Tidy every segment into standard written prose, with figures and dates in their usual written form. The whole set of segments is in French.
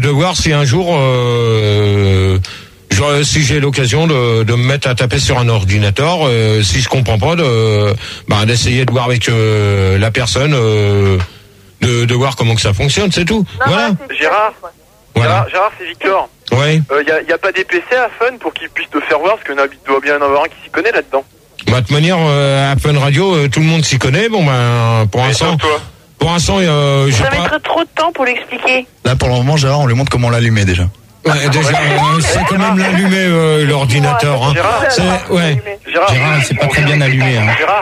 de voir si un jour, si j'ai l'occasion de me mettre à taper sur un ordinateur, si je comprends pas, d'essayer de voir avec la personne, de voir comment que ça fonctionne, c'est tout. Non, voilà. Gérard, Gérard, c'est Victor. Oui. Y a pas des PC à Fun pour qu'ils puissent te faire voir, parce qu'il doit bien en avoir un qui s'y connaît là-dedans. Bah, de toute manière, à Fun Radio, tout le monde s'y connaît. Bon, pour l'instant, ça mettrait trop de temps pour l'expliquer. Là, pour le moment, Gérard, on lui montre comment l'allumer déjà. Ouais, déjà, c'est quand même l'allumer, l'ordinateur. Hein. Gérard, Gérard, c'est pas très bien allumé. Hein. Gérard,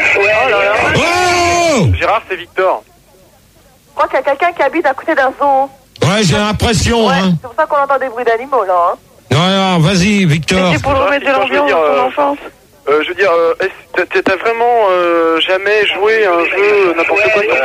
Gérard, c'est Victor. Je crois qu'il y a quelqu'un qui habite à côté d'un zoo. Ouais, j'ai l'impression. Ouais, hein. c'est pour ça qu'on entend des bruits d'animaux, là. Non, vas-y, Victor. C'est pour remettre de l'ambiance dans ton enfance. Je veux dire, t'as vraiment jamais joué un jeu n'importe quoi sur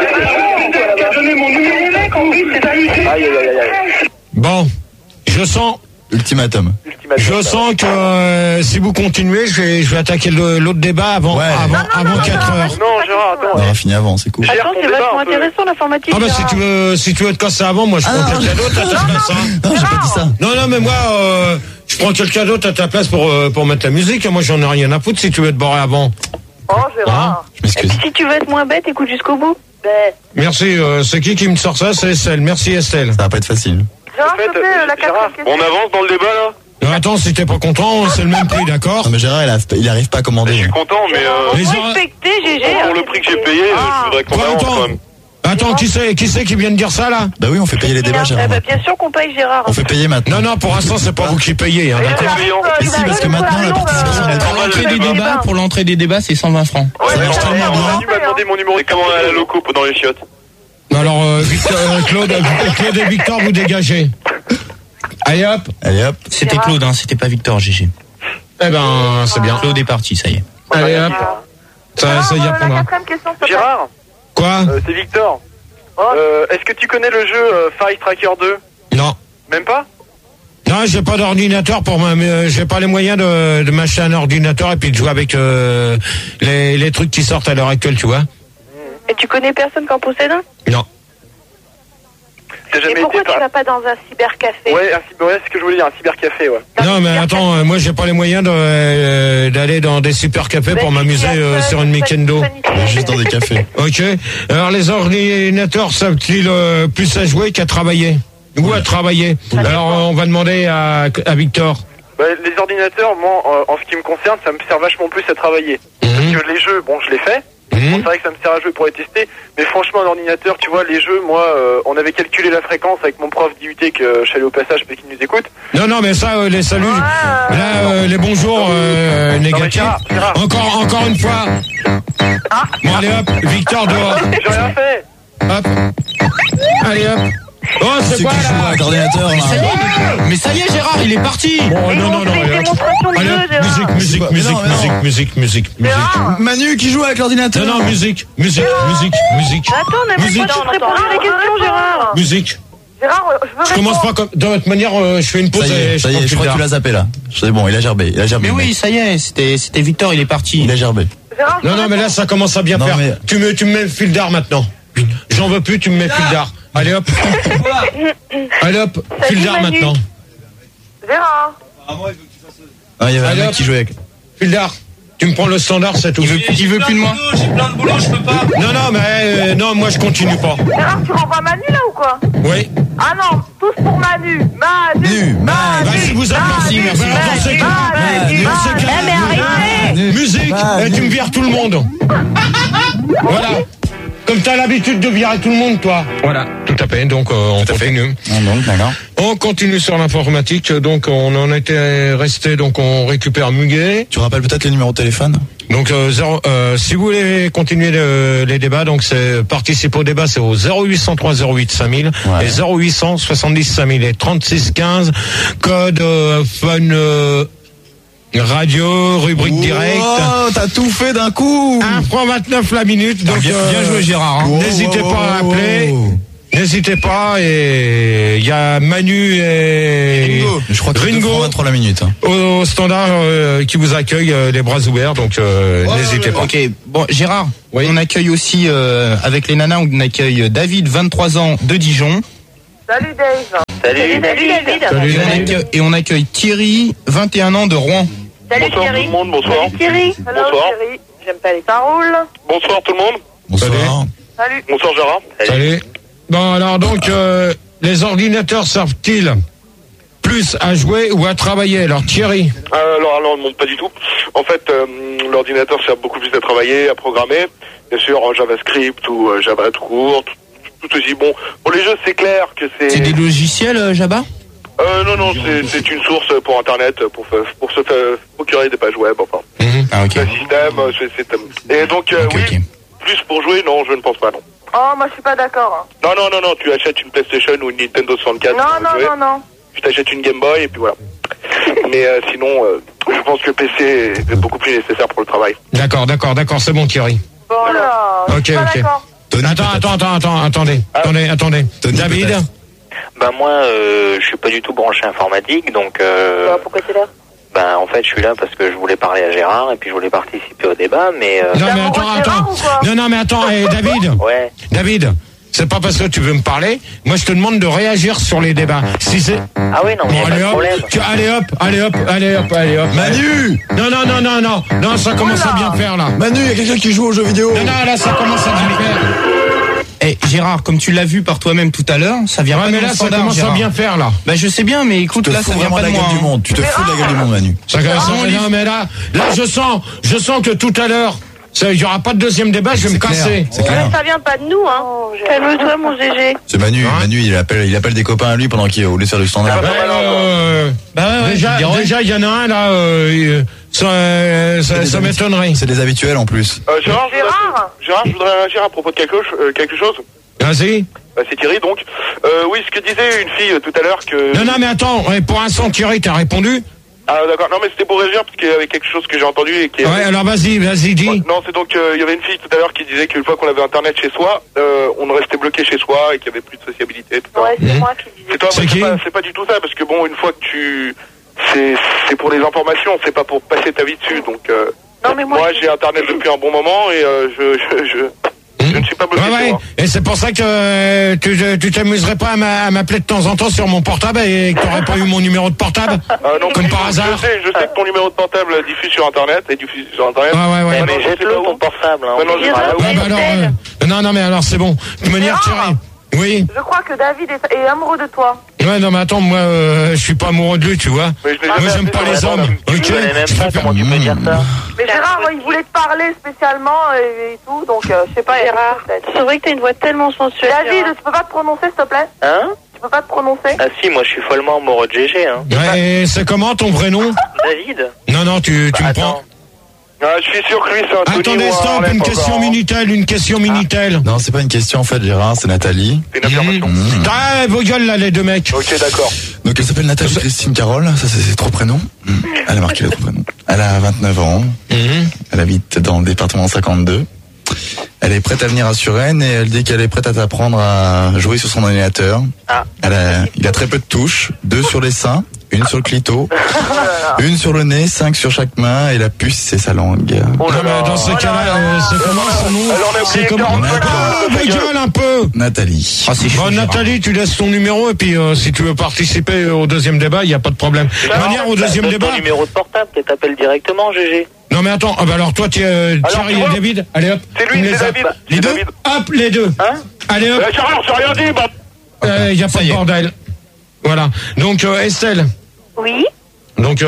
PC? Aïe. Bon, je sens... Ultimatum. Je sens que si vous continuez, je vais attaquer l'autre débat avant 4 heures. Non, Gérard, attends. On aura fini avant, c'est cool. Attends, c'est vachement intéressant l'informatique. Ah bah si tu veux te casser avant, moi je prends quelqu'un d'autre à ta place. Non, j'ai pas dit ça. Non, mais moi je prends quelqu'un d'autre à ta place pour mettre la musique. Moi j'en ai rien à foutre si tu veux te barrer avant. Oh, Gérard. Je m'excuse. Si tu veux être moins bête, écoute jusqu'au bout. Merci, c'est qui me sort ça? C'est Estelle. Merci Estelle. Ça va pas être facile. Gérard, s'il te plaît, la quatrième question. On avance dans le débat là? Non, attends, si t'es pas content, c'est le même prix, d'accord? Non, mais Gérard, il arrive pas à commander. Je suis content, mais Respectez, GG. pour le prix que j'ai payé, je voudrais qu'on avance quand même. Attends, qui c'est qui vient de dire ça là? Bah oui, on fait payer les débats, Gérard. Bien sûr qu'on paye Gérard. On fait payer maintenant. Non, pour l'instant c'est pas vous qui payez, hein, d'accord? Et si, parce que maintenant la participation est Pour l'entrée des débats, c'est 120 francs. Ça marche tellement bien. Manu m'a demandé mon numéro de comment à la loco dans les chiottes. Alors Claude et Victor, vous dégagez. Allez hop. C'était Claude, hein, c'était pas Victor, GG. Eh ben, c'est bien. Claude est parti, ça y est. Allez hop. Ça y est, La quatrième question, s'il te plaît. Gérard, Quoi? c'est Victor. Est-ce que tu connais le jeu Fire Tracker 2? Non. Même pas? Non, j'ai pas d'ordinateur j'ai pas les moyens de m'acheter un ordinateur et puis de jouer avec les trucs qui sortent à l'heure actuelle, tu vois. Et tu connais personne qui en possède un? Non. Et pourquoi tu vas pas dans un cybercafé? Ouais, c'est ce que je voulais dire, un cybercafé, ouais. Non, mais attends, moi j'ai pas les moyens d'aller dans des super cafés pour m'amuser sur une Mikendo. Juste dans des cafés. Ok. Alors les ordinateurs savent-ils plus à jouer qu'à travailler? Ou à travailler? Alors on va demander à Victor. Les ordinateurs, moi, en ce qui me concerne, ça me sert vachement plus à travailler. Parce que les jeux, bon, je les fais. Bon, c'est vrai que ça me sert à jouer pour les tester, mais franchement, un ordinateur, tu vois, les jeux, moi, on avait calculé la fréquence avec mon prof d'IUT que je salue au passage parce qu'il nous écoute. Non, mais ça, les saluts, là, les bonjours négatifs. Gérard. Encore une fois. Bon, allez hop, Victor dehors. J'ai rien fait. Hop. Allez hop. Oh, c'est quoi qui joue là? avec l'ordinateur, là. Mais ça y est, Gérard, il est parti. Bon, non. Allez, musique. Manu qui joue avec l'ordinateur. Non, musique. Attends, on a pas le temps de répondre à les questions, Gérard. Musique. Gérard, je veux Je commence pas comme. De toute manière, je fais une pause. Ça y est, je crois que tu l'as zappé là. C'est bon, il a gerbé. Mais oui, ça y est, c'était Victor, il est parti. Il a gerbé. Non, mais là, ça commence à bien faire. Mais... Tu me mets fil d'art maintenant. J'en veux plus, tu me mets fil d'art. Allez hop. Fil d'art maintenant. Gérard. Il y avait un mec qui jouait avec. Fil d'art. Tu me prends le standard, c'est tout. Il veut plus de moi. J'ai plein de boulot, je peux pas. Non, mais non, moi je continue pas. Gérard, tu renvoies Manu là ou quoi? Oui. Ah non, tous pour Manu. Bah, si vous avez musique, tu me vires tout le monde. Voilà. Comme t'as l'habitude de virer tout le monde, toi. Voilà, tout à fait. Donc, on continue. On continue sur l'informatique. Donc, on en était resté. Donc, on récupère Muguet. Tu rappelles peut-être les numéros de téléphone? Donc, si vous voulez continuer les débats, donc c'est participer au débat, c'est au 0803 08 5000 et 0800 70 5000 et 36 15 code fun. Radio, rubrique directe. Oh, t'as tout fait d'un coup. 1,29 la minute. Donc, bien joué, Gérard. Hein. N'hésitez pas à appeler. N'hésitez pas. Et il y a Manu et Ringo. Je crois que Ringo 23 la minute. au standard qui vous accueille les bras ouverts. Donc n'hésitez pas. Ok. Bon, Gérard. Oui. On accueille aussi avec les nanas. On accueille David, 23 ans, de Dijon. Salut Dave. Salut David. Et on accueille Thierry, 21 ans de Rouen. Salut bonsoir Thierry. tout le monde, bonsoir. Salut Thierry. Bonsoir. Thierry. J'aime pas les paroles. Bonsoir tout le monde. Bonsoir. Salut. Bonsoir Gérard. Salut. Bon, alors donc, les ordinateurs servent-ils plus à jouer ou à travailler? Alors Thierry. Alors non, pas du tout. En fait, l'ordinateur sert beaucoup plus à travailler, à programmer. Bien sûr, en JavaScript ou Java tout court, tout aussi bon. Pour les jeux, c'est clair que c'est... C'est des logiciels, Jabba? Non, c'est une source pour Internet, pour se procurer des pages web, enfin. Ah, ok. Un système, Et donc, Ok. plus pour jouer, non, je ne pense pas, non. Oh, moi je suis pas d'accord. Non, tu achètes une PlayStation ou une Nintendo 64. Non. Tu t'achètes une Game Boy et puis voilà. Mais sinon, je pense que le PC est beaucoup plus nécessaire pour le travail. D'accord, c'est bon Thierry. Bon là, je suis pas d'accord. Attendez. David. Ben moi, je suis pas du tout branché informatique, donc... Pourquoi t'es là? Ben en fait, je suis là parce que je voulais parler à Gérard et puis je voulais participer au débat, mais... Non mais attends, David. Ouais. David, c'est pas parce que tu veux me parler. Moi, je te demande de réagir sur les débats. Si c'est... Ah oui, non, mais Bon, pas de problème. allez hop. Manu! Non, ça commence à bien faire là. Manu, il y a quelqu'un qui joue aux jeux vidéo. Non, là, ça commence à bien faire. Eh, Gérard, comme tu l'as vu par toi-même tout à l'heure, ça vient pas de mais mon là, ça standard, commence à Gérard. bien faire là. Bah, je sais bien, mais écoute, là, ça vient pas de moi. Tu te fous de la gueule du monde, Manu. Non, mais là, je sens que tout à l'heure, il y aura pas de deuxième débat, je vais me casser. C'est clair. Ça vient pas de nous, hein. Calme-toi, mon GG. C'est Manu. Manu, il appelle des copains à lui pendant qu'il est au lieu de faire du standard. Déjà, il y en a un là, ça m'étonnerait. C'est des habituels en plus. Gérard, je voudrais réagir à propos de quelque chose. Vas-y. C'est Thierry, donc. Oui, ce que disait une fille tout à l'heure que... Non, mais attends, pour l'instant, Thierry, t'as répondu? Ah, d'accord. Non, mais c'était pour réagir parce qu'il y avait quelque chose que j'ai entendu et qui... Ouais, alors vas-y, dis. Non, c'est donc, il y avait une fille tout à l'heure qui disait qu'une fois qu'on avait Internet chez soi, on restait bloqué chez soi et qu'il n'y avait plus de sociabilité, etc. Ouais, c'est moi qui disais. C'est toi, C'est qui? c'est pas du tout ça, parce que bon, une fois que tu... C'est pour les informations, c'est pas pour passer ta vie dessus, donc... Non, mais moi, j'ai Internet depuis un bon moment et je ne suis pas bloqué chez moi. Et c'est pour ça que tu t'amuserais pas à m'appeler de temps en temps sur mon portable et que t'aurais pas eu mon numéro de portable Non, comme par hasard. Je sais que ton numéro de portable diffuse sur Internet et diffuse sur Internet. Ouais. Mais jette-le ton portable. Hein. Non, mais alors c'est bon. De toute manière, Thierry. Oui. Je crois que David est amoureux de toi. Ouais, non, mais attends, moi, je suis pas amoureux de lui, tu vois. Mais Moi, j'aime pas les hommes. Ok. Je connais même pas comment tu peux dire ça. Mais Gérard, il voulait te parler spécialement et tout, donc je sais pas. Gérard, c'est vrai que t'as une voix tellement sensuelle. David, tu peux pas te prononcer, s'il te plaît? Hein? Tu peux pas te prononcer? Ah si, moi je suis follement amoureux de GG, hein. Ouais, c'est comment ton vrai nom? David? Non, tu me prends. Ah, je suis sûr que lui, c'est un Attendez, stop, une question Minitel. Non, c'est pas une question en fait, Gérard, c'est Nathalie. C'est une affirmation. Ah, vos gueules là, les deux mecs. Ok, d'accord. Donc elle s'appelle Nathalie Christine Carole, ça c'est ses trois prénoms. Elle a marqué les trois prénoms. Elle a 29 ans. Elle habite dans le département 52. Elle est prête à venir à Suresnes et elle dit qu'elle est prête à t'apprendre à jouer sur son ordinateur. Il a très peu de touches, 2 sur les seins, 1 sur le clito, 1 sur le nez, 5 sur chaque main et la puce c'est sa langue. Non, mais dans ce cas-là, c'est comment son nom? C'est comment? Vos gueules un peu. Nathalie. Bon, Nathalie, tu laisses ton numéro et puis si tu veux participer au deuxième débat, il n'y a pas de problème. De toute manière, au deuxième débat... Ton numéro de portable, tu t'appelles directement, GG. Non mais attends, alors toi Thierry et David, allez hop. C'est lui, c'est David. Les deux. Hop, les deux. Hein? Allez hop. Gérard, j'ai rien dit, bah. Y a pas de bordel. Voilà. Donc Estelle. Oui. Donc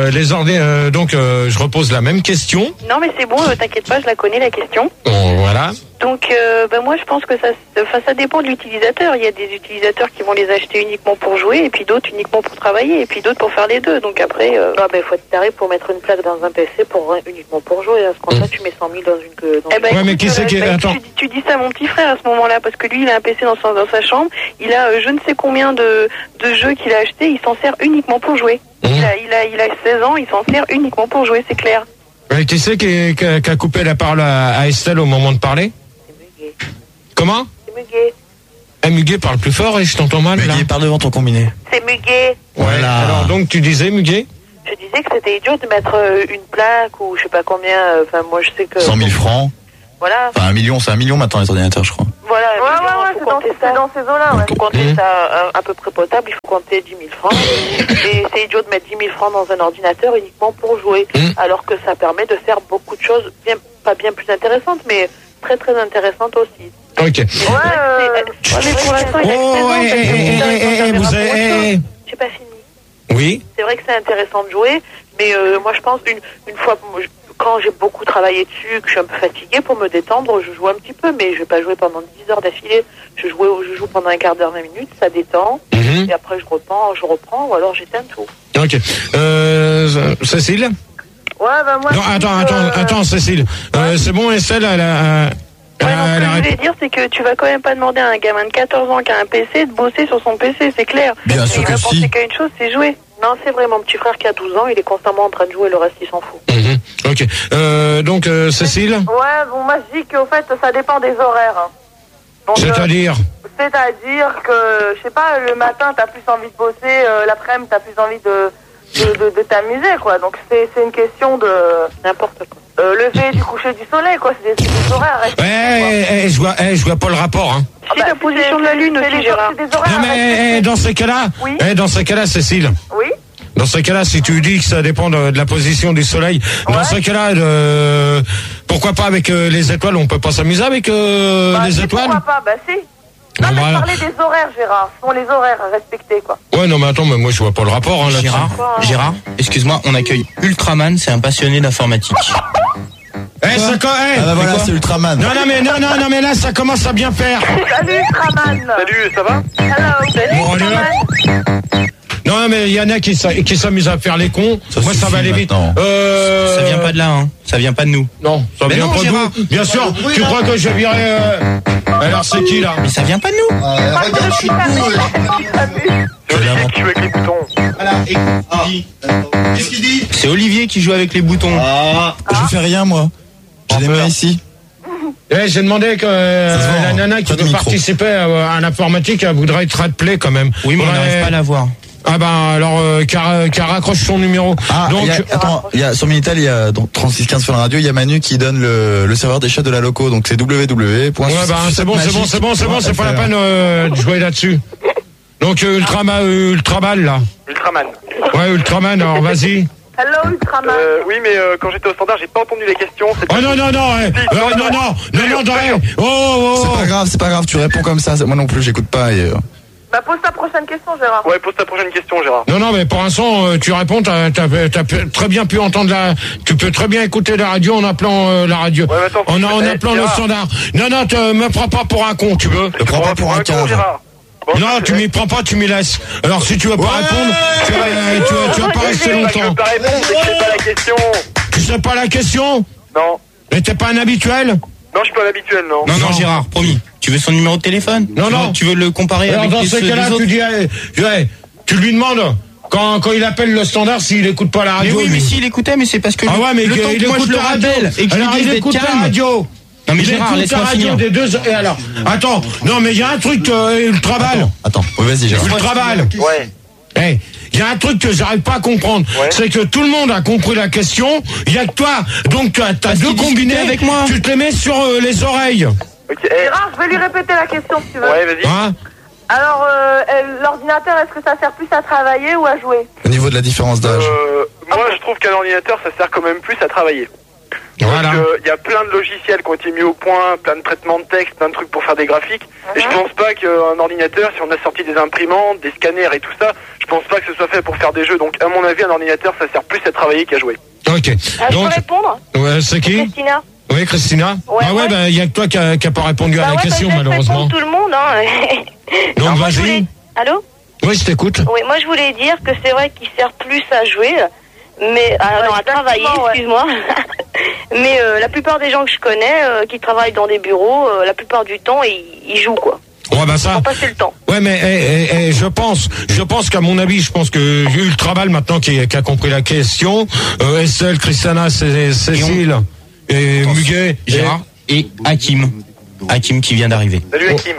je repose la même question. Non, mais c'est bon, t'inquiète pas, je la connais, la question. Bon, voilà. Donc, moi, je pense que ça dépend de l'utilisateur. Il y a des utilisateurs qui vont les acheter uniquement pour jouer, et puis d'autres uniquement pour travailler, et puis d'autres pour faire les deux. Donc après... Non, mais il faut être taré pour mettre une plaque dans un PC uniquement pour jouer. À ce compte-là, tu mets 100 000 dans une... Ouais, mais qui c'est qui... Attends. Tu dis ça à mon petit frère à ce moment-là, parce que lui, il a un PC dans sa chambre. Il a je ne sais combien de jeux qu'il a achetés. Il s'en sert uniquement pour jouer. Il a 16 ans, il s'en sert uniquement pour jouer, c'est clair. Ouais, qui c'est qui a coupé la parole à Estelle au moment de parler? C'est Muguet. Comment? C'est Muguet. Muguet, parle plus fort et je t'entends mal. Muguet, parle devant ton combiné. C'est Muguet. Voilà. Alors donc tu disais Muguet? Je disais que c'était idiot de mettre une plaque ou je sais pas combien. Enfin, moi je sais que... 100 000 francs. Voilà. Enfin, 1 million, c'est 1 million maintenant les ordinateurs, je crois. Voilà, c'est dans ces eaux-là. Il faut compter ça à peu près potable, il faut compter 10 000 francs. Et c'est idiot de mettre 10 000 francs dans un ordinateur uniquement pour jouer, alors que ça permet de faire beaucoup de choses, pas bien plus intéressantes, mais très très intéressantes aussi. Ok. Mais pour l'instant, il y a vous avez... J'ai pas fini. Oui. C'est vrai que c'est intéressant de jouer, mais moi je pense une fois, quand j'ai beaucoup travaillé dessus, que je suis un peu fatiguée, pour me détendre, je joue un petit peu, mais je vais pas jouer pendant 10 heures d'affilée. Je joue pendant un quart d'heure, 20 minutes, ça détend, et après je reprends, ou alors j'éteins tout. Ok. Cécile? Ouais, bah moi... Non, attends, Cécile. C'est bon, Estelle, Ce que je voulais dire, c'est que tu vas quand même pas demander à un gamin de 14 ans qui a un PC de bosser sur son PC, c'est clair. Bien sûr que si. Il va penser qu'à une chose, c'est jouer. Non, c'est vrai, mon petit frère qui a 12 ans, il est constamment en train de jouer, le reste, il s'en fout. Ok. Donc, Cécile? Ouais, bon, moi, je dis qu'au fait, ça dépend des horaires. Donc, c'est-à-dire que, je sais pas, le matin, t'as plus envie de bosser, l'après-midi, t'as plus envie de t'amuser, quoi. Donc, c'est une question de... N'importe quoi. Lever du coucher du soleil, quoi. C'est des horaires à respecter. Je vois pas le rapport, hein. Si la position de la Lune aussi, Gérard. Non, mais dans ces cas-là, Cécile. Oui. Dans ces cas-là, si tu dis que ça dépend de la position du soleil, dans ces cas-là, pourquoi pas avec les étoiles? On peut pas s'amuser avec les étoiles? Pourquoi pas? Bah si. Non, mais je parlais des horaires, Gérard. Ce sont les horaires à respecter, quoi. Ouais, non, mais attends, mais moi, je vois pas le rapport, hein, là-dessus. Gérard, excuse-moi, on accueille Ultraman, c'est un passionné d'informatique. Voilà, c'est Ultraman. Non, mais là, ça commence à bien faire. Salut, Ultraman. Salut, ça va? Hello, Ultraman. Non, mais il y en a qui s'amusent à faire les cons. Moi, ça va aller vite. Ça vient pas de là, hein. Ça vient pas de nous. Non, ça vient pas de nous. Bien sûr, tu crois que je virais... Alors, c'est qui, là? Mais ça vient pas de nous. Regarde, je suis C'est Olivier qui joue avec les boutons. Voilà, qu'est-ce qu'il dit? C'est Olivier qui joue avec les boutons. Je fais rien, moi. J'ai les mains ici. J'ai demandé que la nana qui veut participer à l'informatique, elle voudrait être rappelée quand même. Oui, mais on n'arrive pas à la voir. Ah ben alors qu'elle raccroche son numéro. Donc sur Minitel, il y a donc 3615 sur la radio, il y a Manu qui donne le serveur des chats de la loco, donc c'est www. Ouais, c'est bon, c'est pas la peine de jouer là-dessus. Donc Ultraman là. Ultraman. Ouais, Ultraman, alors vas-y. Hello, Ultraman. Oui, mais quand j'étais au standard, j'ai pas entendu les questions. Oh non, C'est pas grave, tu réponds comme ça. Moi non plus, j'écoute pas. Bah, pose ta prochaine question, Gérard. Ouais, pose ta prochaine question, Gérard. Non, mais pour l'instant, tu réponds, t'as très bien pu entendre tu peux très bien écouter la radio en appelant la radio. Ouais, attends, en appelant le standard. Non, me prends pas pour un con, tu veux. Me prends pas pour un con, Gérard. Bon, non, tu m'y prends pas, tu m'y laisses. Alors si tu veux pas répondre, tu vas pas rester longtemps. Je veux pas répondre, mais je sais pas la question. Tu sais pas la question? Non. Mais t'es pas un habituel? Non, je suis pas l'habituel, non. Non, Gérard, promis. Tu veux son numéro de téléphone? Non. Tu veux le comparer alors, avec dans ces cas-là, tu dis, tu lui demandes quand il appelle le standard s'il écoute pas la radio. Mais oui, mais s'il écoutait, mais c'est parce que le temps que moi je le rappelle et que je lui dise d'être calme. La radio. Non mais Gérard, laisse-moi finir. Des deux... Et alors, attends, non mais il y a un truc Ultraman. Attends, vas-y Gérard. Ultraman. Ouais. Il y a un truc que j'arrive pas à comprendre, c'est que tout le monde a compris la question, il y a que toi, donc tu as deux combinés avec moi. Tu te les mets sur les oreilles. Okay. Gérard, je vais lui répéter la question si tu veux. Ouais, vas-y. Hein? Alors, l'ordinateur, est-ce que ça sert plus à travailler ou à jouer? Au niveau de la différence d'âge. Moi, je trouve qu'un ordinateur, ça sert quand même plus à travailler. Voilà. Il y a plein de logiciels qui ont été mis au point, plein de traitements de texte, plein de trucs pour faire des graphiques. Et je pense pas qu'un ordinateur, si on a sorti des imprimantes, des scanners et tout ça, je pense pas que ce soit fait pour faire des jeux. Donc, à mon avis, un ordinateur, ça sert plus à travailler qu'à jouer. Ok. Je peux répondre? Ouais, c'est qui? Christina. Oui, Christina. Ouais. Bah, il y a que toi qui a pas répondu à la question, malheureusement. Tout le monde, hein. Donc, vas-y. Allô? Oui, je t'écoute. Oui, moi, je voulais dire que c'est vrai qu'il sert plus à jouer, mais, à travailler, excuse-moi. Mais, la plupart des gens que je connais, qui travaillent dans des bureaux, la plupart du temps, ils jouent, quoi. Ouais, bah ça. Pour passer le temps. Ouais, mais je pense qu'à mon avis, je pense que Ultraman maintenant qui a compris la question, Estelle, Christiana, Cécile et Muguet, Gérard et Hakim. Hakim qui vient d'arriver. Salut Hakim.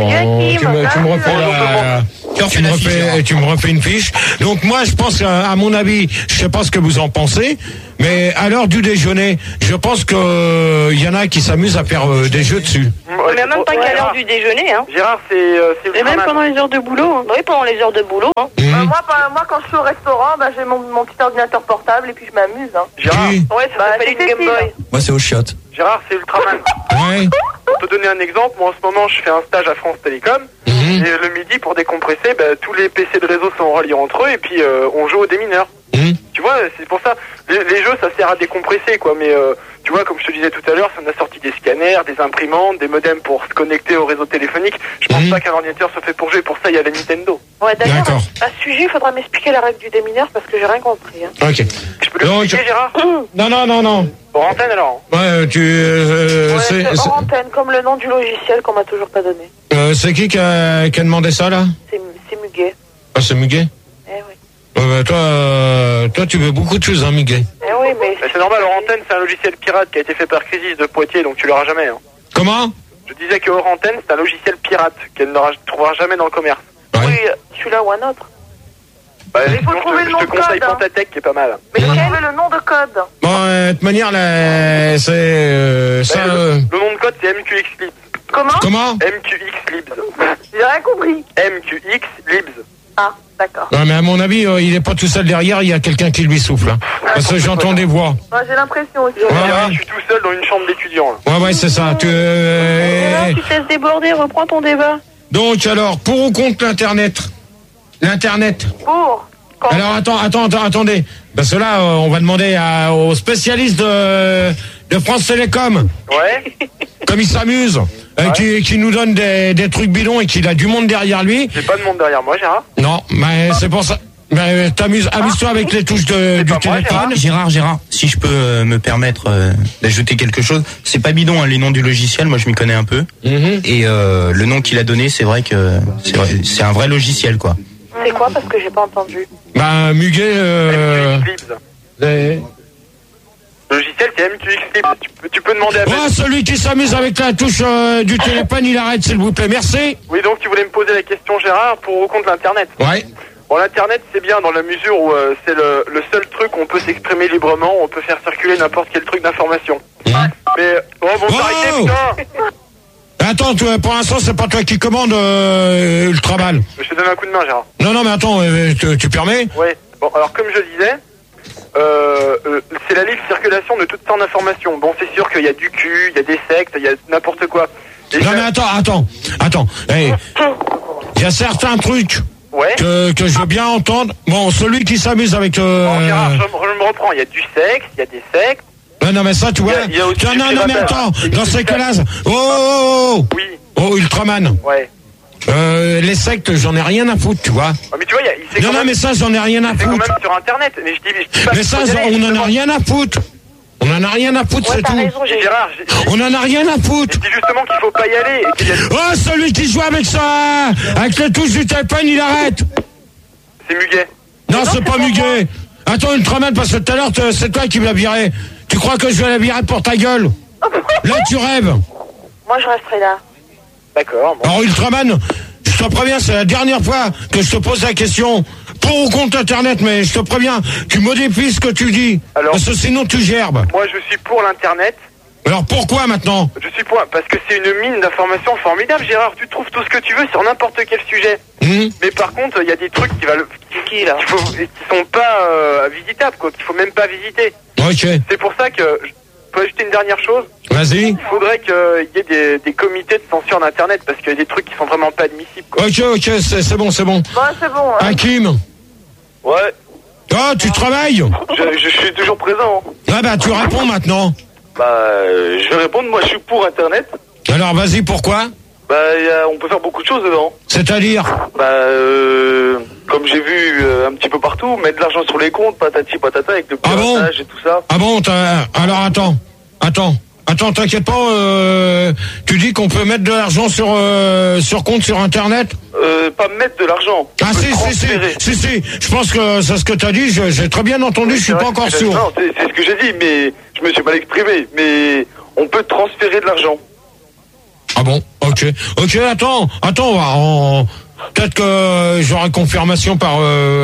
Tu me refais une fiche. Donc moi, je pense à mon avis, je sais pas ce que vous en pensez, mais à l'heure du déjeuner, je pense que y en a qui s'amusent à faire des jeux dessus. Ouais, mais même pas qu'à l'heure du déjeuner, hein. Gérard, c'est et même pendant les heures de boulot, hein. Oui, pendant les heures de boulot, hein. Moi, quand je suis au restaurant, j'ai mon petit ordinateur portable et puis je m'amuse, hein. Gérard. Ouais, ça s'appelle une Game Boy. Moi, c'est au chiottes. Gérard, c'est Ultraman. Ouais. Pour te donner un exemple, moi en ce moment je fais un stage à France Télécom et le midi pour décompresser, tous les PC de réseau sont reliés entre eux et puis on joue aux démineurs. Tu vois, c'est pour ça, les jeux ça sert à décompresser quoi, mais tu vois comme je te disais tout à l'heure, ça en a sorti des scanners, des imprimantes, des modems pour se connecter au réseau téléphonique. Je pense pas qu'un ordinateur se fait pour jouer, pour ça il y a la Nintendo. Ouais d'accord. À ce sujet, il faudra m'expliquer la règle du démineur parce que j'ai rien compris. Hein. Ok. Je peux l'expliquer Gérard? Non. Hors antenne alors. Ouais, c'est hors antenne, comme le nom du logiciel qu'on m'a toujours pas donné. C'est qui a demandé ça là? C'est Muguet. Ah, c'est Muguet? Eh oui. Toi, tu veux beaucoup de choses, hein, Muguet? Eh oui, mais c'est normal, hors antenne, c'est un logiciel pirate qui a été fait par Crisis de Poitiers, donc tu l'auras jamais. Hein. Comment? Je disais que hors antenne, c'est un logiciel pirate qu'elle ne trouvera jamais dans le commerce. Ouais. Oui, celui-là ou un autre. Il faut trouver le nom de code. Je te conseille Pantatech qui est pas mal. Mais quel est le nom de code? Bon, de toute manière, là, c'est ça. Le nom de code, c'est MQX Libs. Comment? MQX Libs. J'ai rien compris. MQX Libs. Ah, d'accord. Ouais, mais à mon avis, il est pas tout seul derrière, il y a quelqu'un qui lui souffle. Hein. Parce que j'entends des voix. Ouais, j'ai l'impression aussi. Je suis tout seul dans une chambre d'étudiant. Ouais, c'est ça. Tu te laisses déborder, reprends ton débat. Donc, alors, pour ou contre l'Internet? Pour. Alors, attendez. Parce que là, on va demander aux spécialistes de France Télécom. Ouais. Comme il s'amuse. Qui nous donne des trucs bidons et qu'il a du monde derrière lui. J'ai pas de monde derrière moi, Gérard. Non, mais c'est pour ça. Amuse-toi avec les touches du téléphone. Gérard, si je peux me permettre d'ajouter quelque chose, c'est pas bidon les noms du logiciel, moi je m'y connais un peu. Et le nom qu'il a donné, c'est vrai que c'est un vrai logiciel quoi. C'est quoi parce que j'ai pas entendu? Muguet. Le logiciel c'est MQX Libs. Tu peux demander à celui qui s'amuse avec la touche du téléphone, il arrête s'il vous plaît, merci. Oui, donc tu voulais me poser la question Gérard pour ou contre l'Internet. Ouais. Bon, l'Internet c'est bien dans la mesure où c'est le seul truc où on peut s'exprimer librement, on peut faire circuler n'importe quel truc d'information. Mais arrêtez putain. Attends, pour l'instant c'est pas toi qui commande Ultraman. Je te donne un coup de main Gérard. Non mais attends, tu permets? Ouais. Bon, alors comme je disais, c'est la libre circulation de toutes sortes d'informations. Bon, c'est sûr qu'il y a du cul, il y a des sectes, il y a n'importe quoi. Non mais attends. Il y a certains trucs que je veux bien entendre. Bon, celui qui s'amuse avec... Gérard, je me reprends, il y a du sexe, il y a des sectes. Non mais ça tu vois. Non mais attends, dans ces cas-là... Oui. Oh, Ultraman. Ouais. Les sectes, j'en ai rien à foutre, tu vois. Mais tu vois, non, mais ça, j'en ai rien à foutre. C'est quand même sur Internet. Mais je dis pas. Mais ça, on en a rien à foutre. On en a rien à foutre, c'est tout. Raison, Gérard, on en a rien à foutre. Je dis justement qu'il faut pas y aller. Oh, celui qui joue avec ça, avec les touches du téléphone, il arrête. C'est Muguet. Non, c'est pas Muguet. Attends, Ultraman, parce que tout à l'heure, c'est toi qui me l'as viré. Tu crois que je vais la virer pour ta gueule? Là, tu rêves. Moi, je resterai là. D'accord. Bon. Alors, Ultraman, je te préviens, c'est la dernière fois que je te pose la question. Pour ou contre Internet, mais je te préviens, tu modifies ce que tu dis. Alors, parce que sinon, tu gerbes. Moi, je suis pour l'Internet. Alors, pourquoi maintenant? Je suis pour, parce que c'est une mine d'informations formidable, Gérard. Tu trouves tout ce que tu veux sur n'importe quel sujet. Mais par contre, il y a des trucs qui sont pas visitables, quoi, qu'il faut même pas visiter. Ok. C'est pour ça que... Je peux ajouter une dernière chose. Vas-y. Il faudrait qu'il y ait des comités de censure d'Internet parce qu'il y a des trucs qui sont vraiment pas admissibles. Quoi. Ok, c'est bon. Ouais, c'est bon. Hein. Hakim. Ouais. Oh, tu travailles? Je suis toujours présent. Ah bah, tu réponds maintenant. Je vais répondre. Moi, je suis pour Internet. Alors, vas-y, pourquoi? On peut faire beaucoup de choses dedans. C'est-à-dire? Comme j'ai vu un petit peu partout, mettre de l'argent sur les comptes, patati patata, avec le piratage et tout ça. Ah bon, alors attends, t'inquiète pas, tu dis qu'on peut mettre de l'argent sur compte sur Internet? Pas mettre de l'argent. Ah si, je pense que c'est ce que t'as dit, j'ai très bien entendu, je suis pas encore sûr. Non, c'est ce que j'ai dit, mais je me suis mal exprimé, mais on peut transférer de l'argent. Ah bon, ok, attends, peut-être que j'aurai confirmation par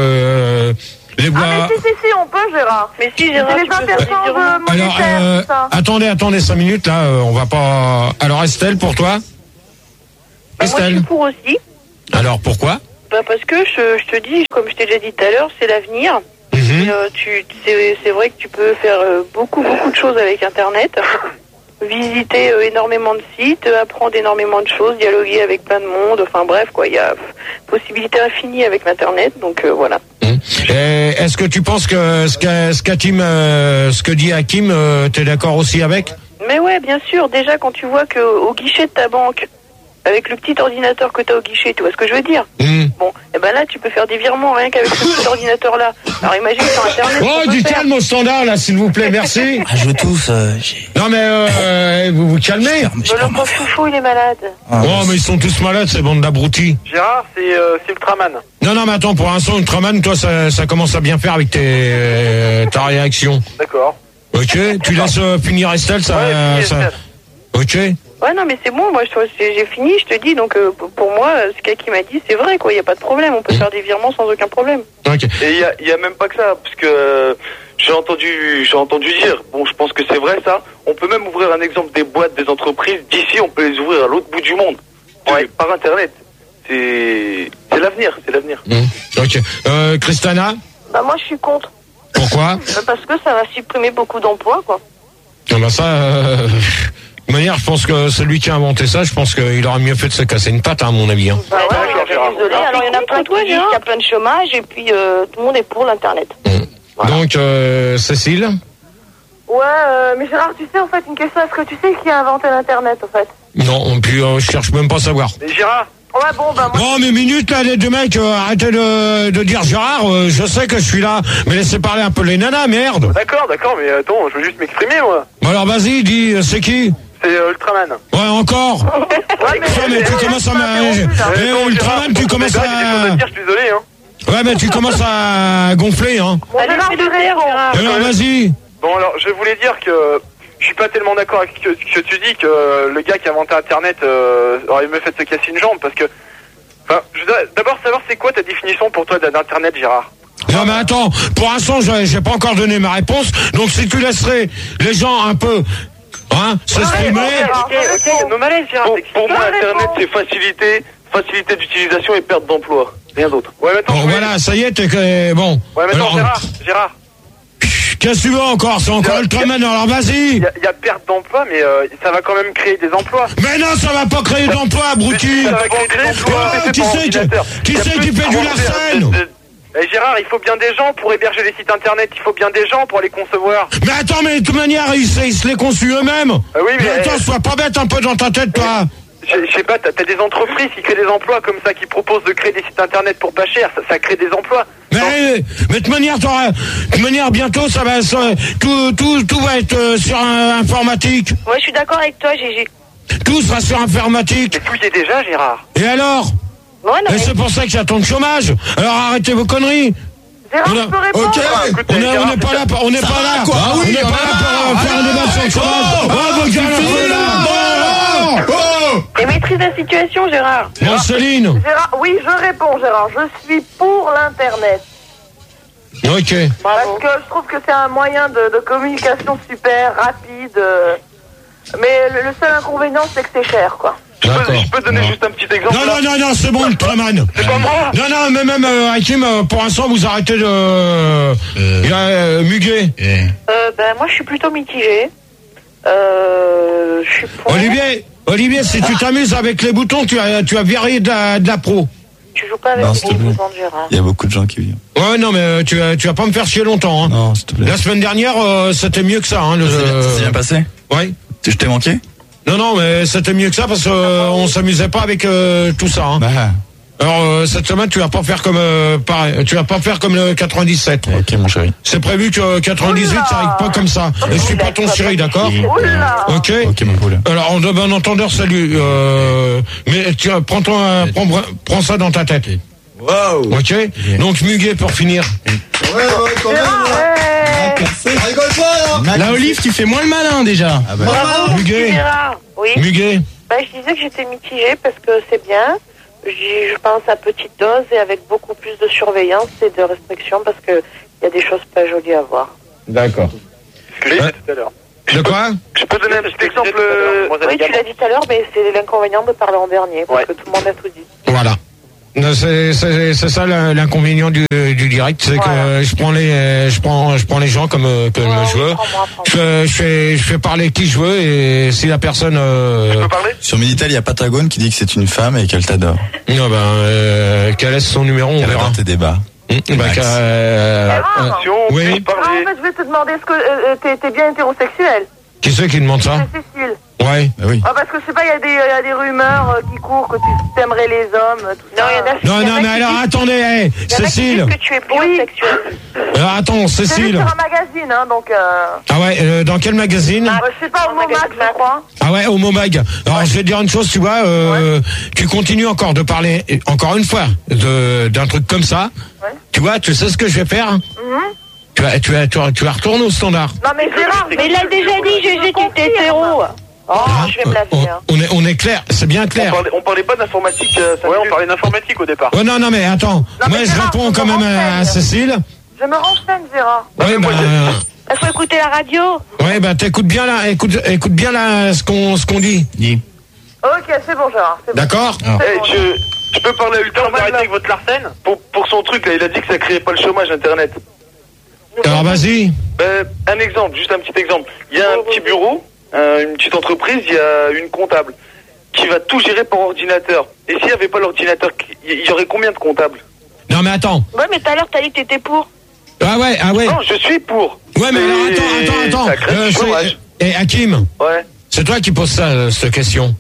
les bois. Ah mais si, on peut, Gérard. Mais si, Gérard, c'est les interventions monétaires, alors, attendez 5 minutes, là, on va pas... Alors, Estelle, pour toi? Moi, je suis pour aussi. Alors, pourquoi? Parce que je te dis, comme je t'ai déjà dit tout à l'heure, c'est l'avenir. C'est vrai que tu peux faire beaucoup de choses avec Internet. Visiter énormément de sites, apprendre énormément de choses, dialoguer avec plein de monde. Enfin bref, quoi, il y a possibilité infinie avec l'Internet. Donc voilà. Est-ce que tu penses que ce que dit Hakim, t'es d'accord aussi avec? Mais ouais, bien sûr. Déjà, quand tu vois qu'au guichet de ta banque, avec le petit ordinateur que tu as au guichet, tu vois ce que je veux dire? Bon, et ben là, tu peux faire des virements rien qu'avec ce petit ordinateur-là. Alors imagine sur Internet. Oh, du calme au standard, là, s'il vous plaît, merci. Je veux tous. Non, mais vous vous calmez. Le pauvre chouchou, il est malade. Oh, mais ils sont tous malades, ces bandes d'abrutis. Gérard, c'est Ultraman. Non, mais attends, pour l'instant, Ultraman, toi, ça commence à bien faire avec ta réaction. D'accord. Ok, tu laisses finir Estelle, ça... Ok. Ouais, non, mais c'est bon, moi, j'ai fini, je te dis, donc pour moi, ce qu'il m'a dit, c'est vrai, quoi, il n'y a pas de problème, on peut faire des virements sans aucun problème. Ok. Et il y a même pas que ça, parce que j'ai entendu dire, bon, je pense que c'est vrai ça, on peut même ouvrir un exemple des boîtes, des entreprises, d'ici, on peut les ouvrir à l'autre bout du monde, par Internet. C'est l'avenir, c'est l'avenir. Ok. Christana? Bah, moi, je suis contre. Pourquoi? Parce que ça va supprimer beaucoup d'emplois, quoi. Ah bah ça... De toute manière, je pense que celui qui a inventé ça, je pense qu'il aurait mieux fait de se casser une patte, à mon avis. Hein. Bah ouais, désolé. Alors, il y en a plein qui disent qu'il y a plein de chômage, et puis tout le monde est pour l'Internet. Voilà. Donc, Cécile? Ouais, mais Gérard, tu sais, en fait, une question, est-ce que tu sais qui a inventé l'Internet, en fait? Non, puis je cherche même pas à savoir. Mais Gérard? Ouais, bon, bah moi... Oh, mais minute, là, les deux mecs, arrêtez de dire Gérard, je sais que je suis là, mais laissez parler un peu les nanas, merde. D'accord, mais attends, je veux juste m'exprimer, moi. Bon, alors, vas-y, dis, c'est qui? C'est Ultraman. Ouais, encore. Ouais, mais tu commences à... Ultraman, tu commences à... Je suis désolé, hein. Ouais, mais tu commences à gonfler, hein. Allez, Gérard. Alors, vas-y. Bon, alors, je voulais dire que je suis pas tellement d'accord avec ce que tu dis, que le gars qui a inventé Internet aurait mieux fait de se casser une jambe, parce que... Enfin, je voudrais d'abord savoir c'est quoi ta définition pour toi d'Internet, Gérard? Non, mais attends, pour l'instant, j'ai pas encore donné ma réponse, donc si tu laisserais les gens un peu... Hein, s'exprimer. Ok, nos malaises, Gérard. Pour moi, Internet, c'est facilité d'utilisation et perte d'emploi. Rien d'autre. Ouais, maintenant. Bon, voilà, ça y est, t'es bon. Ouais, maintenant, alors, Gérard. Qu'est-ce que tu veux encore? C'est encore Ultraman, alors vas-y. Il y a perte d'emploi, mais ça va quand même créer des emplois. Mais non, ça va pas créer d'emplois, abruti. Ça va créer des emplois. Qui c'est qui fait du Larsen? Eh Gérard, il faut bien des gens pour héberger les sites internet, il faut bien des gens pour les concevoir. Mais attends, mais de toute manière, ils se les conçuent eux-mêmes. Oui, mais attends, sois pas bête un peu dans ta tête, toi. Je sais pas, t'as des entreprises qui créent des emplois comme ça, qui proposent de créer des sites internet pour pas cher, ça crée des emplois. Mais de toute manière, bientôt, ça va, tout va être sur informatique. Ouais, je suis d'accord avec toi, Gégé. Tout sera sur informatique. Mais tout y est déjà, Gérard. Et alors? Ouais, non, et c'est pour ça qu'il y a tant de chômage. Alors arrêtez vos conneries. Gérard, je peux répondre. Ok, on n'est pas là, on n'est pas là, quoi. On n'est pas là pour faire un débat sur le chômage. Et maîtrise la situation, Gérard. Bon, Céline. Gérard, oui, je réponds, Gérard. Je suis pour l'Internet. Ok. Parce que je trouve que c'est un moyen de communication super rapide. Mais le seul inconvénient, c'est que c'est cher, quoi. Je peux donner juste un petit exemple. Non, c'est bon, Ultraman. C'est pas moi. Non, mais même Hakim, pour l'instant, vous arrêtez de... Muguet. Ben, moi, je suis plutôt mitigé. Je suis pour... Olivier, si tu t'amuses avec les boutons, tu as viré de la pro. Tu joues pas avec les boutons de Gérard. Il y a beaucoup de gens qui viennent. Ouais, non, mais tu vas pas me faire chier longtemps. Hein. Non, s'il te plaît. La semaine dernière, c'était mieux que ça. Hein, Ça s'est bien passé? Ouais. Je t'ai manqué? Non, mais c'était mieux que ça parce que on s'amusait pas avec tout ça. Hein. Bah. Alors cette semaine, tu vas pas faire comme pareil, tu vas pas faire comme le 97. Ok, mon chéri. C'est prévu que 98, ça arrive pas comme ça. Et je suis pas ton chéri, d'accord? Ok. Ok, mon poule. Alors, on donne un entendeur, salut. Mais tu prends ça dans ta tête. Wow. Ok. Donc Muguet pour finir. Ouais, quand même. Ça rigole pas, là. La Olive, tu fais moins le malin déjà. Ah bah. Bravo, Muguet. Gérard. Oui. Muguet. Bah, je disais que j'étais mitigée parce que c'est bien. Je pense à petite dose et avec beaucoup plus de surveillance et de restriction parce que il y a des choses pas jolies à voir. D'accord. Ce que j'ai dit tout à l'heure. De quoi? Je peux donner un petit exemple. Oui, tu l'as dit tout à l'heure, mais c'est l'inconvénient de parler en dernier, parce que tout le monde a tout dit. Voilà. C'est ça l'inconvénient du direct, c'est que je prends les gens comme je veux. Je fais parler qui je veux, et si la personne Je peux parler? Sur Minitel, il y a Patagone qui dit que c'est une femme et qu'elle t'adore. Non, qu'elle laisse son numéro, on verra. tes débats. Oui. En fait, je vais te demander, est-ce que t'es bien hétérosexuel? Qui c'est qui demande ça? C'est Cécile. Ouais. Oui. Parce que je sais pas, il y a des rumeurs qui courent que tu t'aimerais les hommes, tout ça. Non, mais alors attendez, Cécile. Que tu es bisexuel. Alors attends, C'est Cécile. sur un magazine, hein, donc. Ah ouais, dans quel magazine? Je sais pas, au Momac, je crois. Ah ouais, au Momag. Alors je vais te dire une chose, tu vois, tu continues encore de parler, encore une fois, d'un truc comme ça. Ouais. Tu vois, tu sais ce que je vais faire? Tu vas retourner au standard. Non mais Gérard, mais il a déjà dit, GG, tu es hétéro. Je vais me laver. On est clair, c'est bien clair. On parlait pas d'informatique. Ouais, on parlait d'informatique au départ. Oh non, mais attends. Moi, je réponds quand même à Cécile. Je me renseigne, Gérard. Ouais, Il faut écouter la radio. Ouais, t'écoutes bien là, écoute bien là ce qu'on dit. Ok, c'est bon, Gérard. C'est bon. D'accord? Je peux parler à Ultraman là, avec votre Larsen pour son truc là, il a dit que ça créait pas le chômage internet. Alors vas-y. Un exemple, juste un petit exemple. Il y a un petit bureau, une petite entreprise, il y a une comptable qui va tout gérer par ordinateur. Et s'il n'y avait pas l'ordinateur, il y aurait combien de comptables? Non mais attends. Ouais, mais tout à l'heure t'as dit que t'étais pour. Ah ouais. Non, je suis pour. Ouais, mais alors attends. Ça crée du chômage. Et Hakim. Ouais. C'est toi qui poses ça, cette question.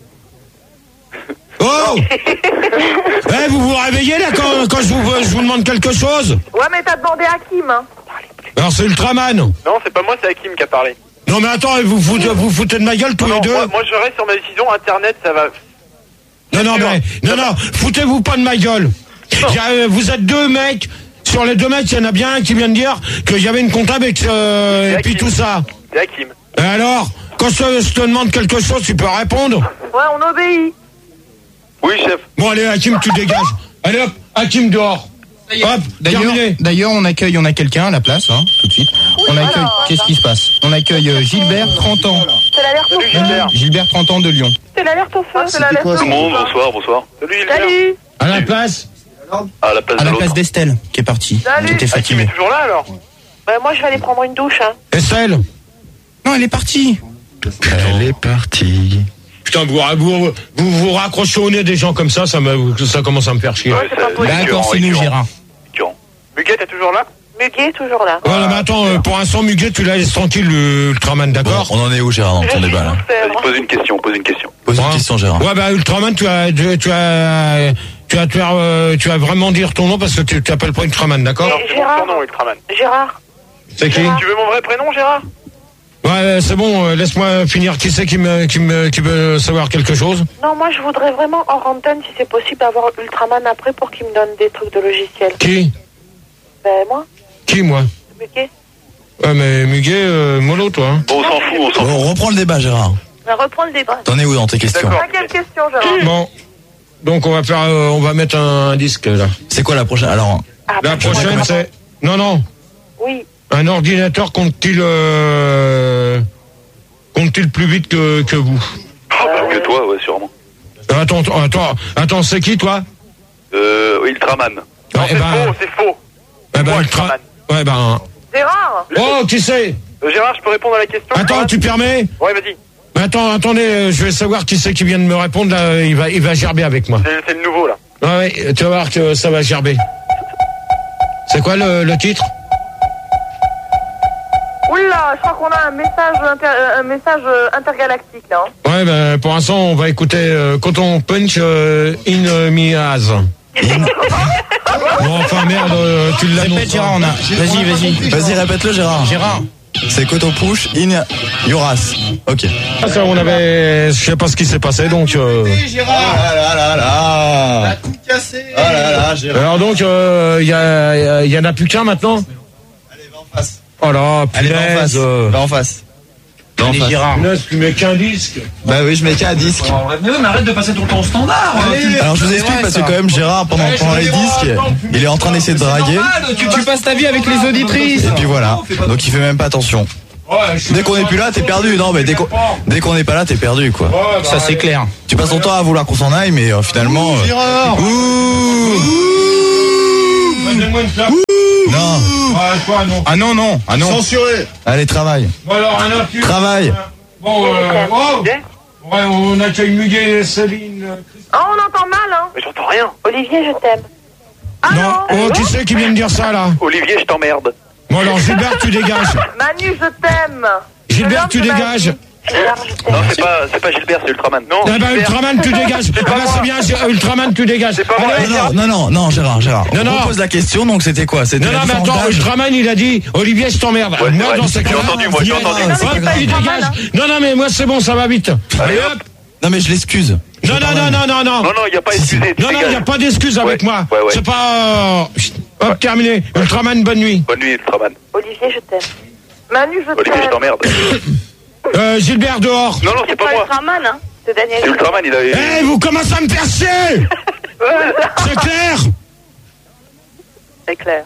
Oh. Vous vous réveillez là quand je vous demande quelque chose? Ouais, mais t'as demandé à Kim, hein. Alors c'est Ultraman. Non, c'est pas moi, c'est Hakim qui a parlé. Non mais attends, vous foutez de ma gueule tous les deux. Moi je reste sur ma décision, Internet, ça va... Non, foutez-vous pas de ma gueule. Vous êtes deux mecs. Sur les deux mecs, il y en a bien un qui vient de dire qu'il y avait une comptable et puis tout ça. C'est Hakim. Et alors, quand je te demande quelque chose, tu peux répondre? Ouais, on obéit. Oui, chef. Bon, allez, Hakim, tu dégages. Allez hop, Hakim dehors. Hop, terminé. D'ailleurs, on a quelqu'un à la place, hein, tout de suite. On accueille, qu'est-ce qui se passe? On accueille Gilbert, 30 ans. C'est l'alerte au feu. Gilbert, 30 ans de Lyon. C'est l'alerte au feu. C'est l'alerte au feu. Tout le monde, bonsoir. Salut. À la place? À la place À de la l'autre. place d'Estelle, qui est partie. Salut. Qui était Hakim fatiguée. est toujours là alors? Moi je vais aller prendre une douche. Estelle? Non, elle est partie. Elle est partie. Putain, vous raccrochez au nez des gens comme ça commence à me faire chier. Ouais, c'est pas possible. D'accord, c'est nous, Gérard. Muguet, t'es toujours là? Muguet est toujours là. Ouais, mais attends, pour l'instant, Muguet, tu la laisses tranquille, Ultraman, d'accord? On en est où, Gérard, dans ton débat, là? Vas-y, pose une question. Pose une question, Gérard. Ouais, Ultraman, tu vas vraiment dire ton nom parce que tu t'appelles pas Ultraman, d'accord? Non, c'est mon surnom, Ultraman. Gérard. C'est qui? Tu veux mon vrai prénom, Gérard? Ouais, c'est bon, laisse-moi finir. Qui c'est qui veut savoir quelque chose? Non, moi je voudrais vraiment hors antenne, si c'est possible, avoir Ultraman après pour qu'il me donne des trucs de logiciel. Qui? Moi. Qui, moi? Muguet. Ouais, mais Muguet, mollo, toi. Hein. Bon, on s'en fout. On reprend le débat, Gérard. On reprend le débat. T'en es où dans tes questions? T'as quelle question, Gérard? Bon. Donc, on va mettre un disque, là. C'est quoi la prochaine? Alors, la prochaine, c'est... Non. Oui. Un ordinateur compte-t-il plus vite que vous? Que toi, ouais, sûrement. Attends, c'est qui, toi? Ultraman. Non, c'est faux. Ultraman. Ouais, Gérard. Oh, qui c'est? Gérard, je peux répondre à la question? Attends, tu permets? Ouais, vas-y. Attendez, je vais savoir qui c'est qui vient de me répondre, là, il va gerber avec moi. C'est le nouveau, là. Ouais, tu vas voir que ça va gerber. C'est quoi le titre? Oula, je crois qu'on a un message intergalactique, là. Ouais, pour l'instant, on va écouter Coton Punch in Miaz. Bon, enfin, merde, tu l'annonces. Répète, Gérard, on a. Vas-y. Vas-y, répète-le, Gérard. C'est Coton Push in Yoras. Ok. Ça, je sais pas ce qui s'est passé, donc. Gérard. Ah là. Tout cassé. Ah là, Gérard. Alors donc, il y en a plus qu'un maintenant. Allez, va en face. Oh là, punaise. Va en face. Allez, Gérard. Tu mets qu'un disque. Bah oui, je mets qu'un disque. Mais oui, mais arrête de passer ton temps au standard. Alors je vous explique parce que quand même Gérard pendant les disques, il est en train d'essayer de draguer. Tu passes ta vie avec les auditrices. Et puis voilà. Donc il fait même pas attention. Dès qu'on est plus là, t'es perdu. Non, mais dès qu'on n'est pas là, t'es perdu, quoi. Ça, c'est clair. Tu passes ton temps à vouloir qu'on s'en aille, mais finalement. Donne-moi une clap. Non. Ah non. Censuré. Allez, travaille. Bon, alors, un autre. Travaille. Bon, ouais, on accueille Muguet, Céline. Oh, on entend mal, hein. Mais j'entends rien. Olivier, je t'aime. Non, oh, qui c'est qui vient de dire ça, là? Olivier, je t'emmerde. Bon, alors, Gilbert, tu dégages. Manu, je t'aime. Gilbert, tu dégages. Non, c'est pas Gilbert, c'est Ultraman. Non. Eh ben, Ultraman, tu dégages. Ah ben, c'est bien, Ultraman, tu dégages. C'est pas moi. Non, Gérard. Non. On pose la question, donc c'était quoi? C'était Non, mais attends, Ultraman, il a dit, Olivier, je t'emmerde. Ouais, moi, dans ce cas-là. J'ai entendu. Il dégage. Non, mais moi, c'est bon, ça va vite. Allez, hop. Non, mais je l'excuse. Non, il n'y a pas excusé. Non, il n'y a pas d'excuse avec moi. Ouais. C'est pas... Hop, terminé. Ultraman, bonne nuit. Bonne nuit, Ultraman. Olivier, je t'aime. Manu, je Olivier, je t'aime. t'emmerde. Gilbert, dehors. Non, c'est pas moi. Ultraman, hein. C'est Daniel. C'est Ultraman, il avait... Eh, vous commencez à me faire chier. C'est clair? C'est clair.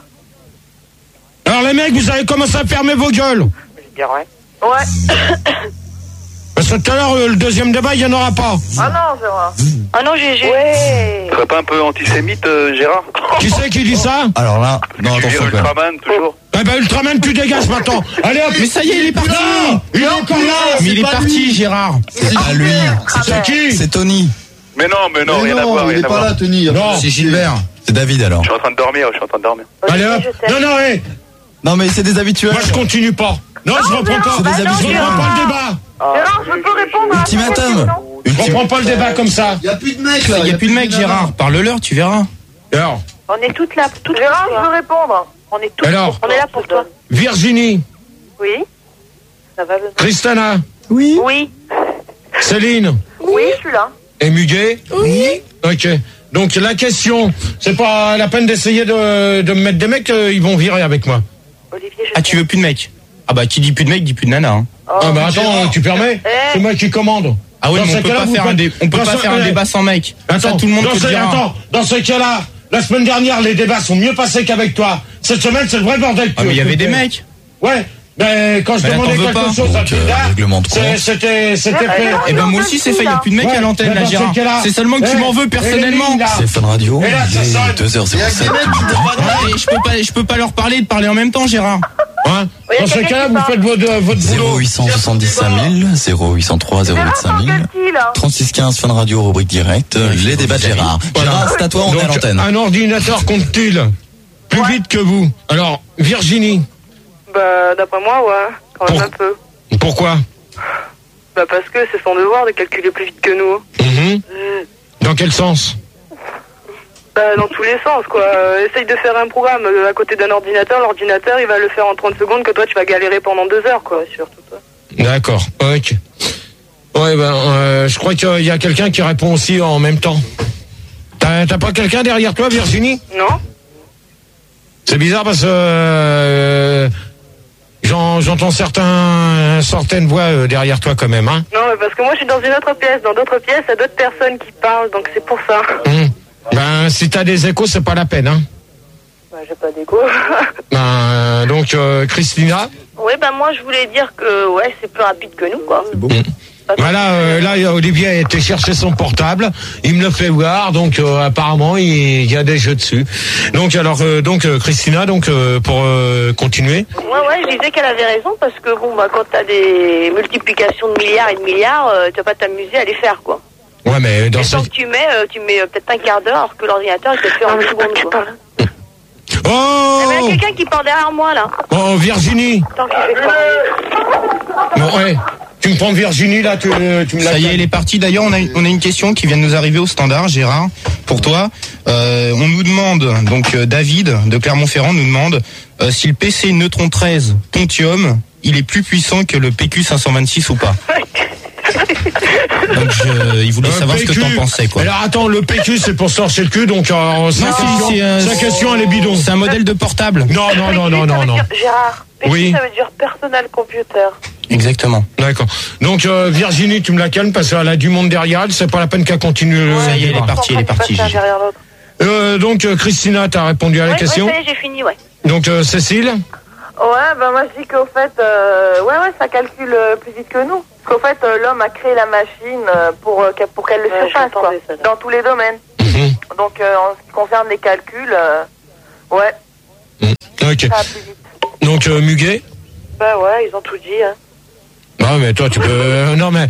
Alors, les mecs, vous avez commencé à fermer vos gueules. Ouais. Parce que tout à l'heure, le deuxième débat, il n'y en aura pas. Ah non, Gérard. Ah non, GG. Ouais. Tu serais pas un peu antisémite, Gérard? Qui c'est qui dit ça? Alors là, non, Tu attention, viens quand même. Ultraman, toujours. Eh ben, Ultraman, tu dégages maintenant. Allez hop. Mais ça y est, il est parti. Il est encore là. Mais il est parti, Gérard. C'est pas lui. C'est qui? C'est Tony. Mais non, rien à voir, rien à voir. Tony. Non. C'est Gilbert. C'est David, alors. Je suis en train de dormir. Allez hop. Non, hé. Non, mais c'est des habituels. Moi, je continue pas. Non, je reprends pas. C'est des Je habituels. reprends pas le débat. Gérard, je peux répondre à Ultimatum. Je reprends pas le débat comme ça. Il y a plus de mecs, là. Il y a plus de mecs, Gérard. Parle-leur, tu verras. Alors, On est toutes là. Gérard, je veux répondre. On est toutes. Alors. On est là pour toi. Virginie, Oui. Ça va, le... Christina, Oui. Céline Oui, je suis là. et Muguet. Oui. Ok. Donc la question, c'est pas la peine d'essayer de me mettre des mecs, ils vont virer avec moi. Olivier, je Ah, tu veux plus de mecs? Ah bah, qui dit plus de mecs, dit plus de nana. Hein. Ah bah attends, tu permets? C'est moi qui commande. Ah ouais, Dans mais ce on peut cas-là, pas vous faire faites- on peut dans pas ce- faire un débat sans mec. Attends, Ça, tout le monde dans peut ce, le dire. attends, dans ce cas-là, la semaine dernière, les débats sont mieux passés qu'avec toi. Cette semaine, c'est le vrai bordel. Ah, mais il y avait des mecs. Ouais. Mais quand je Mais là, demandais t'en veux quelque pas. chose à Donc, Pindar, règlement de compte. c'était fait. Eh ben, moi aussi, c'est fait. Il y a plus de mecs à l'antenne, là, Gérard. C'est seulement que tu m'en veux personnellement. C'est Fun Radio. Et là, ça Il est sonne. 2h07. Ouais, je peux pas leur parler, de parler en même temps, Gérard. Hein? Dans ce cas-là, vous faites votre boulot. 0870 5000, 0803 08 5000. 3615 Fun Radio, rubrique directe, les débats de Gérard. Gérard, c'est à toi, on est à Donc, l'antenne. un ordinateur compte-t-il plus vite que vous? Alors, Virginie, Bah, d'après moi, ouais. Quand même un peu. pourquoi? Bah, parce que c'est son devoir de calculer plus vite que nous. Dans quel sens? Bah, dans tous les sens, quoi. Essaye de faire un programme à côté d'un ordinateur. L'ordinateur, il va le faire en 30 secondes, que toi, tu vas galérer pendant 2 heures, quoi, surtout toi. D'accord, ok. Ouais, je crois qu'il y a quelqu'un qui répond aussi en même temps. T'as pas quelqu'un derrière toi, Virginie? Non? C'est bizarre parce que j'entends certaines voix derrière toi quand même, hein. Non, mais parce que moi, je suis dans une autre pièce. Dans d'autres pièces, il y a d'autres personnes qui parlent, donc c'est pour ça. Ben, si t'as des échos, c'est pas la peine, hein. Bah, j'ai pas d'écho. Donc, Christina? Oui, bah, moi, je voulais dire que, ouais, c'est plus rapide que nous, quoi. C'est beau. Voilà, là, Olivier a été chercher son portable, il me le fait voir, donc apparemment il y a des jeux dessus. Donc alors, Christina, pour continuer. Ouais, je disais qu'elle avait raison, parce que bon, bah, quand t'as des multiplications de milliards et de milliards, tu vas pas t'amuser à les faire, quoi. Ouais, mais dans Et ce... tant que tu mets peut-être un quart d'heure, alors que l'ordinateur, il te fait en seconde, quoi. Oh! Il y a quelqu'un qui parle derrière moi, là. Oh, Virginie! Tant qu'il fait pas. Bon, ouais. Tu me prends Virginie, là, tu me la... Ça y est, elle est partie. D'ailleurs, on a une question qui vient de nous arriver au standard, Gérard, pour toi. On nous demande, donc David de Clermont-Ferrand nous demande si le PC Neutron 13 Pontium, il est plus puissant que le PQ 526 ou pas. Donc il voulait savoir PQ. ce que t'en pensais, quoi. Alors attends, le PQ c'est pour sortir le cul, donc sa question elle est bidon. C'est un modèle de portable. Non. Gérard, PQ, Oui. ça veut dire Personal Computer. Exactement. D'accord. Donc Virginie, tu me la calmes parce qu'elle a du monde derrière elle, c'est pas la peine qu'elle continue. Ça y est, elle est partie, Gigi. Donc Christina, t'as répondu à la question. Ouais, ça y est, j'ai fini, ouais. Donc Cécile, Ouais, bah moi je dis qu'au fait, ça calcule plus vite que nous. Parce qu'au fait, l'homme a créé la machine pour qu'elle le surpasse, quoi, dans tous les domaines. Donc en ce qui concerne les calculs, Ok. ça va plus vite. Donc Muguet. Bah ouais, ils ont tout dit. Hein. Non mais toi tu peux. Non mais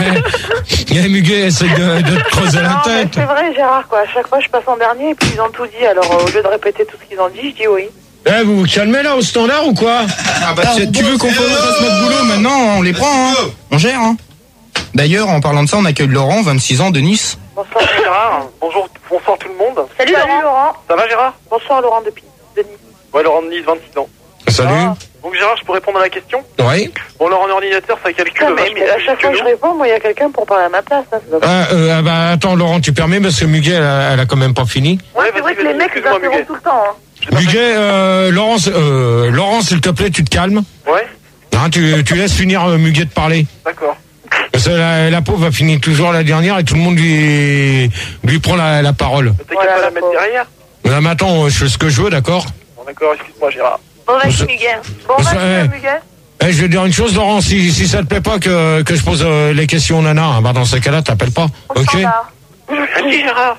Muguet essaie de te creuser la tête. C'est vrai Gérard, quoi. À chaque fois je passe en dernier et puis ils ont tout dit. Alors au lieu de répéter tout ce qu'ils ont dit, je dis oui. Vous vous calmez là au standard ou quoi? Tu veux qu'on fasse notre boulot maintenant, on les prend, hein. On gère, hein. D'ailleurs, en parlant de ça, on accueille Laurent, 26 ans, de Nice. Bonsoir Gérard, bonsoir tout le monde. Salut Laurent. Ça va Gérard? Bonsoir Laurent de Nice. Ouais, Laurent de Nice, 26 ans. Salut. Donc Gérard, je peux répondre à la question? Oui. Bon, alors en ordinateur, ça calcule mais à chaque fois que je réponds, moi il y a quelqu'un pour parler à ma place. Hein, attends Laurent, tu permets parce que Muguet elle a quand même pas fini. Ouais, c'est vrai que les mecs ils interrompent tout le temps. Hein. Muguet, Laurent, s'il te plaît, tu te calmes. Ouais. Hein, tu laisses finir Muguet de parler. D'accord. Parce que la pauvre va finir toujours la dernière et tout le monde lui prend la parole. T'inquiète pas la mettre derrière. Non mais attends, je fais ce que je veux, d'accord? Bon d'accord, excuse-moi Gérard. Bon, vas-y Muguet. Muguet. Je vais dire une chose, Laurent, si ça te plaît pas que je pose les questions nana, dans ce cas-là, t'appelles pas, ok? Merci Gérard.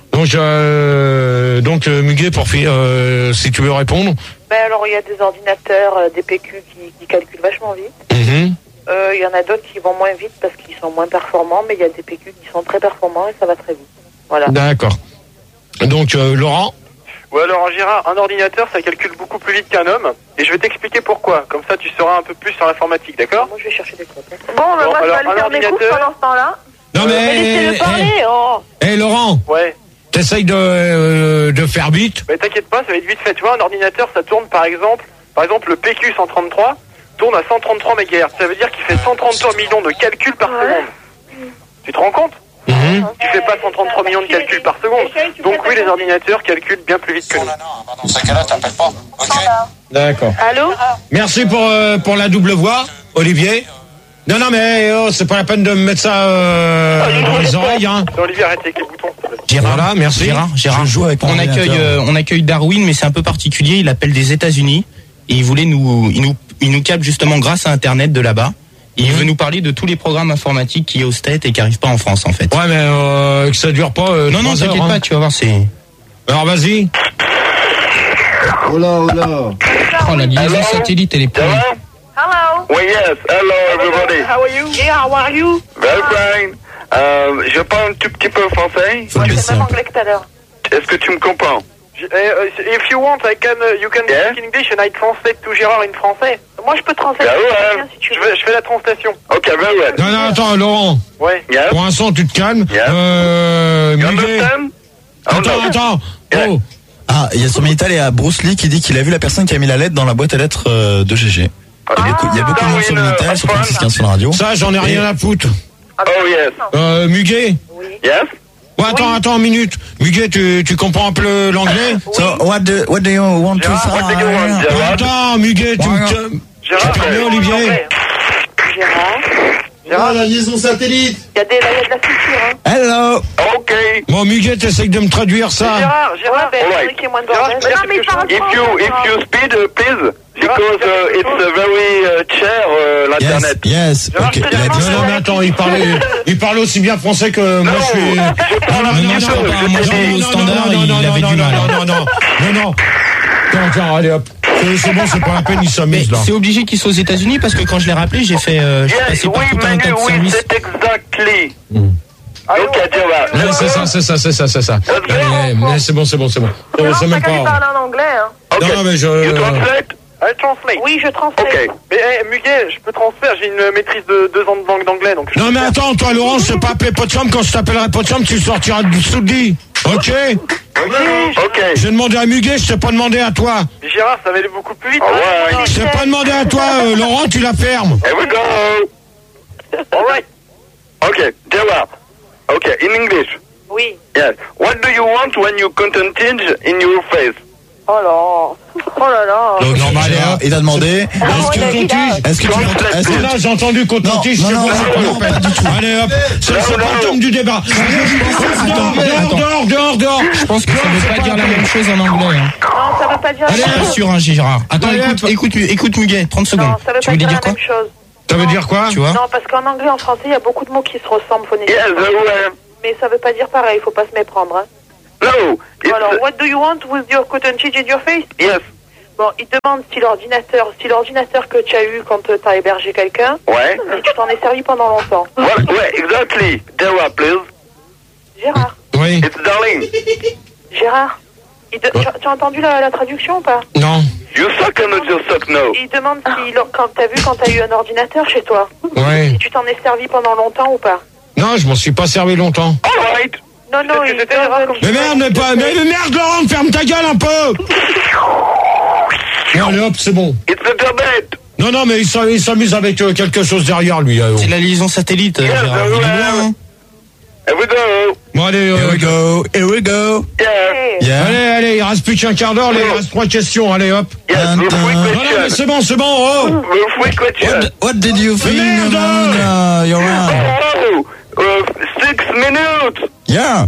Donc Muguet, si tu veux répondre. Ben alors il y a des ordinateurs, des PQ qui calculent vachement vite. Il y en a d'autres qui vont moins vite parce qu'ils sont moins performants, mais il y a des PQ qui sont très performants et ça va très vite. Voilà. D'accord. Donc Laurent. Ouais, alors Gérard, un ordinateur ça calcule beaucoup plus vite qu'un homme et je vais t'expliquer pourquoi. Comme ça tu sauras un peu plus sur l'informatique, d'accord? Moi je vais chercher des codes. Bon, moi je vais aller faire mes courses pendant ce temps-là. Non mais Laurent. Ouais. T'essayes de faire vite. Mais t'inquiète pas, ça va être vite fait. Tu vois, un ordinateur ça tourne par exemple le PQ 133 tourne à 133 MHz. Ça veut dire qu'il fait 133 millions de calculs par seconde. Tu te rends compte? Tu fais pas 133 millions de calculs par seconde. Donc oui, les ordinateurs calculent bien plus vite que nous. Dans ce cas-là, t'appelles pas. Ok. D'accord. Allô? Merci pour la double voix, Olivier. Non, mais c'est pas la peine de me mettre ça dans les oreilles. Hein. Olivier, arrête avec les boutons. Gérard, voilà, merci. Gérard. Je joue avec on accueille Darwin, mais c'est un peu particulier. Il appelle des États-Unis et il nous capte justement grâce à Internet de là-bas. Il veut nous parler de tous les programmes informatiques qui est au State et qui arrivent pas en France en fait. Ouais, mais que ça dure pas. Non, t'inquiète pas, tu vas voir, c'est. Alors vas-y. Oh là. Oh, la liaison satellite, elle est pourrie. Hello. Oui, yes. Hello, everybody. How are you? Yeah, how are you? Very fine. Je parle un tout petit peu français. Moi, c'est même anglais que tout à l'heure. Est-ce que tu me comprends? If you want, you can speak English and I translate to Gérard in français. Moi, je peux translater si tu veux. Je fais la translation. Ok, very well. Non, attends, Laurent. Ouais. Yes. Pour l'instant, tu te calmes. You Muguet. understand? Attends. Yeah. Oh. Ah, il y a sur Minitel et à Bruce Lee qui dit qu'il a vu la personne qui a mis la lettre dans la boîte à lettres de GG. Il y a beaucoup de monde sur Minitel, sur 3615 sur la radio. Ça, j'en ai rien à foutre. Oh, yes. Muguet. Yes? Ouais, attends une minute. Muguet, tu comprends un peu l'anglais? So, what do you want to say? Attends, Muguet, Gérard, Olivier. Gérard, la liaison satellite. il y a de la culture, hein. Hello. Ok. Bon, Muguet, t'essayes de me traduire ça. Gérard, Faudrait qu'il y ait moins de bordel. Non, mais il parle If you speed, please, because it's very cher, l'internet. Yes. Ok. Il a dit ça. Non, mais attends, il parle aussi bien français que moi je suis. Non. Attends, allez hop. C'est bon, c'est pas la peine, il s'amuse là. C'est obligé qu'ils soient aux États-unis parce que quand je l'ai rappelé, j'ai passé par tout un tas de services. C'est exactly. Ok, Gérard. C'est ça. Allez, c'est bon. C'est même parler pas. en anglais, hein. Non, mais You translate? I translate. Oui, je translate. Ok. Mais Muguet, je peux transférer, j'ai une maîtrise de 2 ans de langue d'anglais, donc. Non, mais attends, toi, Laurent, je sais pas appeler Potsdam. Quand je t'appellerai Potsdam, tu sortiras du sous-dit. Ok? Ok. J'ai demandé à Muguet, je t'ai pas demandé à toi. Mais Gérard, ça va aller beaucoup plus vite. Alright. Je t'ai pas demandé à toi, Laurent, tu la fermes. Here we go. Alright. Ok, Gérard. Ok, in English. Oui. Yes. What do you want when you contented in your face? Oh là là. Donc, Gérard, il a demandé. Est-ce que là, j'ai entendu qu'on tige, c'est bon, c'est pas la peine. Allez hop, c'est pas le thème du débat. Dehors. Je pense que ça veut pas dire la même chose en anglais. Hein. Non, ça veut pas dire Allez, sur un Gérard. Attends, écoute Muguet, 30 secondes. Non, ça veut pas dire la même chose. Ça veut dire quoi? Tu vois? Non, parce qu'en anglais, en français, il y a beaucoup de mots qui se ressemblent phonétiquement. Mais ça veut pas dire pareil, il faut pas se méprendre. Hein. No. Alors, what do you want with your cotton cheese in your face? Yes. Bon, il te demande si l'ordinateur que tu as eu quand tu as hébergé quelqu'un, si tu t'en es servi pendant longtemps. Ouais, exactly. Dara, please. Gérard. Oui. It's darling. Gérard. Tu as entendu la traduction ou pas? Non. You suck or not you suck, no. Il demande si, quand t'as eu un ordinateur chez toi, Ouais. si tu t'en es servi pendant longtemps ou pas. Non, je m'en suis pas servi longtemps. All right. Non, il fait erreur comme Mais merde, mais merde, Laurent, ferme ta gueule un peu. Non, allez hop, c'est bon. It's internet. Non, mais il s'amuse avec quelque chose derrière lui. C'est la liaison satellite, Gérard. Il est loin, hein. Here we go. Bon, allez, Here we go. Yeah. Allez, il reste plus qu'un quart d'heure, il reste 3 questions, allez hop. Yes, Non, mais c'est bon, oh. Free question. What did you think? Merde. You're right. 6 minutes. Yeah.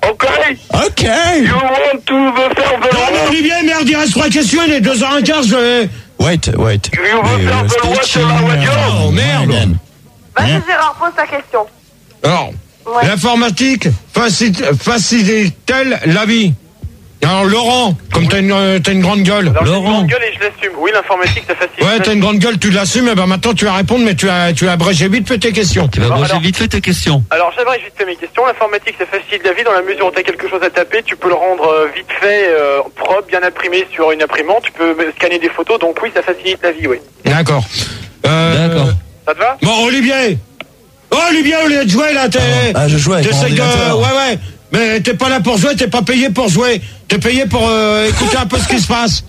Okay. You want to faire the... Non, mais Olivier, merde, il reste 3 questions, il est 2h15, je vais... Wait. You want to faire the watch on la radio? Oh, merde. Vas-y, Gérard, pose ta question. Alors, l'informatique facilite-t-elle la vie? Alors, Laurent, comme t'as une grande gueule. Alors, Laurent. j'ai une grande gueule et je l'assume. Oui, l'informatique, ça facilite. Ouais, t'as une grande gueule, tu l'assumes, et ben maintenant tu vas répondre, mais tu as abrégé vite fait tes questions. Tu vas abréger vite fait tes questions. Alors, j'abrège vite fait mes questions. L'informatique, ça facilite la vie dans la mesure où t'as quelque chose à taper. Tu peux le rendre vite fait, propre, bien imprimé sur une imprimante. Tu peux scanner des photos. Donc oui, ça facilite la vie, oui. D'accord. D'accord. Ça te va? Bon, Olivier, au lieu de jouer, là, je joue avec mon ordinateur. Ouais. Mais t'es pas là pour jouer, t'es pas payé pour jouer. T'es payé pour écouter un peu ce qui se passe.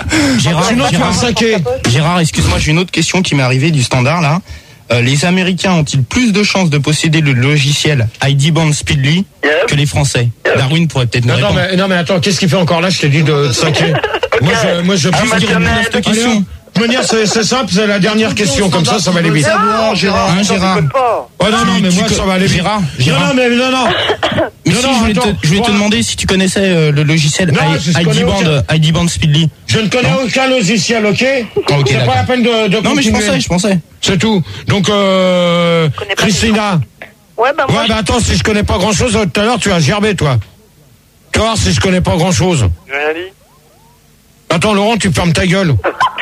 Gérard, excuse-moi, j'ai une autre question qui m'est arrivée du standard, là. Les Américains ont-ils plus de chances de posséder le logiciel ID Band Speedly que les Français? Darwin pourrait peut-être nous répondre. Non, mais attends, qu'est-ce qu'il fait encore là? Je t'ai dit de saquer. Moi, je peux dire cette question. De toute manière, c'est simple, c'est la dernière question, comme ça va aller vite. Gérard. Oh non, mais moi, ça va aller vite. Gérard. Non. Mais si, je voulais te demander si tu connaissais le logiciel ID Band Speedly. Je ne connais aucun logiciel, ok? C'est pas la peine de non, mais je pensais. C'est tout. Donc, Christina. Ouais, bah attends, si je connais pas grand-chose, tout à l'heure, tu vas gerber, toi. Tu vas voir si je connais pas grand-chose. J'ai rien dit. Attends, Laurent, tu fermes ta gueule.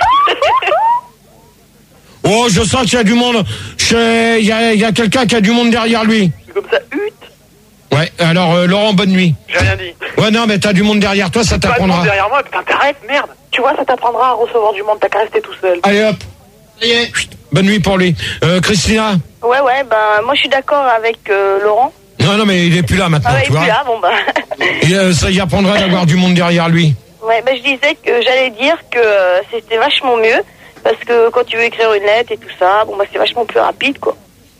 Oh, je sens qu'il y a du monde. Il y a quelqu'un qui a du monde derrière lui. C'est comme ça, Ouais, alors, Laurent, bonne nuit. J'ai rien dit. Ouais, non, mais t'as du monde derrière toi, ça t'apprendra. Pas de monde derrière moi, putain, t'arrêtes, merde. Tu vois, ça t'apprendra à recevoir du monde, t'as qu'à rester tout seul. Allez, hop. Ça y est. Bonne nuit pour lui. Christina. Ouais, moi je suis d'accord avec Laurent. Non, mais il est plus là maintenant, tu vois. Il est plus là, bon bah. Ça y apprendra d'avoir du monde derrière lui. Ouais, je disais que j'allais dire que c'était vachement mieux, parce que quand tu veux écrire une lettre et tout ça, c'est vachement plus rapide, quoi.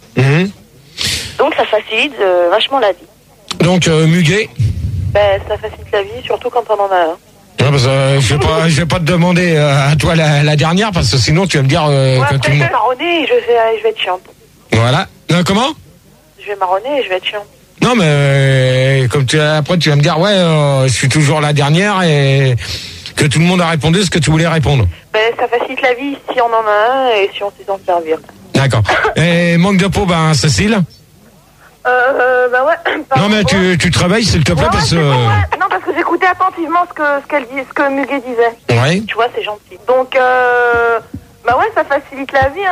Donc ça facilite vachement la vie. Donc, Muguet. Ça facilite la vie, surtout quand on en a un. Ouais, parce que je vais pas te demander à toi la dernière, parce que sinon tu vas me dire que tout le monde... Je vais marronner et je vais être chiante. Voilà. Comment? Je vais marronner et je vais être chiante. Non, mais après tu vas me dire, je suis toujours la dernière et que tout le monde a répondu ce que tu voulais répondre. Ça facilite la vie si on en a un et si on sait s'en servir. D'accord. Et manque de peau, Cécile? Ouais. Non, mais tu te réveilles, s'il te plaît, parce que... Non, parce que j'écoutais attentivement ce que Muguet disait. Ouais. Tu vois, c'est gentil. Donc, ça facilite la vie,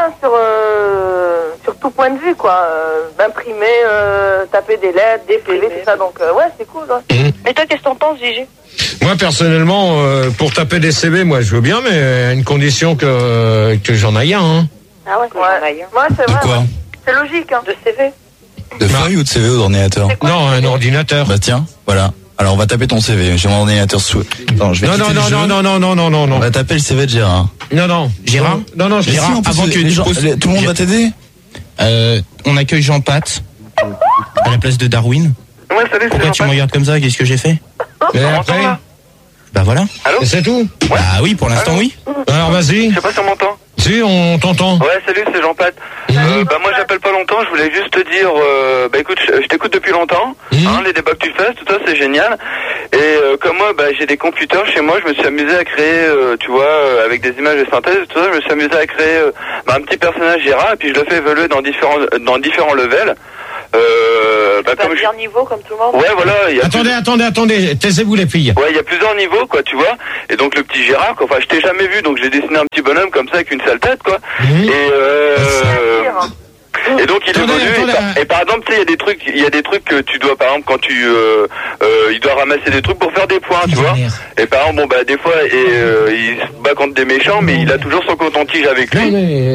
sur tout point de vue, quoi. D'imprimer, taper des lettres, des CV, tout ça. Donc, c'est cool, ouais. Et toi, qu'est-ce que t'en penses, Gigi? Moi, personnellement, pour taper des CV, moi, je veux bien, mais à une condition que j'en aille un, hein. Ah ouais, j'en aille un. Ouais, c'est vrai. De quoi? C'est logique, de CV. De feuille ou de CV ou d'ordinateur? Non, un ordinateur. Bah tiens, voilà. Alors on va taper ton CV. J'ai mon ordinateur sous. Attends, je vais Non. On va taper le CV de Gérard. Non. Gérard? Non, Si, Gérard. avant que tout le monde va t'aider. On accueille Jean-Pat à la place de Darwin. Ouais, salut, Pourquoi tu me regardes comme ça? Qu'est-ce que j'ai fait? Et après? Bah voilà. Allô? Et c'est tout? Bah oui, pour l'instant, oui. Alors vas-y. Je sais pas si on m'entend. Si, on t'entend. Ouais, salut, c'est Jean-Pat. Moi, j'appelle pas longtemps. Je voulais voulais juste te dire, écoute, je t'écoute depuis longtemps, les débats que tu fais, tout ça c'est génial. Et comme moi, j'ai des computers chez moi, je me suis amusé à créer, tu vois, avec des images de synthèse, tout ça, je me suis amusé à créer un petit personnage Gérard, et puis je le fais évoluer dans différents levels. Plusieurs niveaux comme tout le monde. Ouais, voilà. Attendez, taisez-vous les filles. Ouais, il y a plusieurs niveaux, quoi, tu vois. Et donc le petit Gérard, quoi, enfin, je t'ai jamais vu, donc j'ai dessiné un petit bonhomme comme ça avec une sale tête, quoi. Et donc il évolue. Et par exemple, tu sais, il y a des trucs que tu dois, par exemple, quand il doit ramasser des trucs pour faire des points, tu vois. Et par exemple, des fois, il se bat contre des méchants, mais il a toujours son coton-tige avec lui.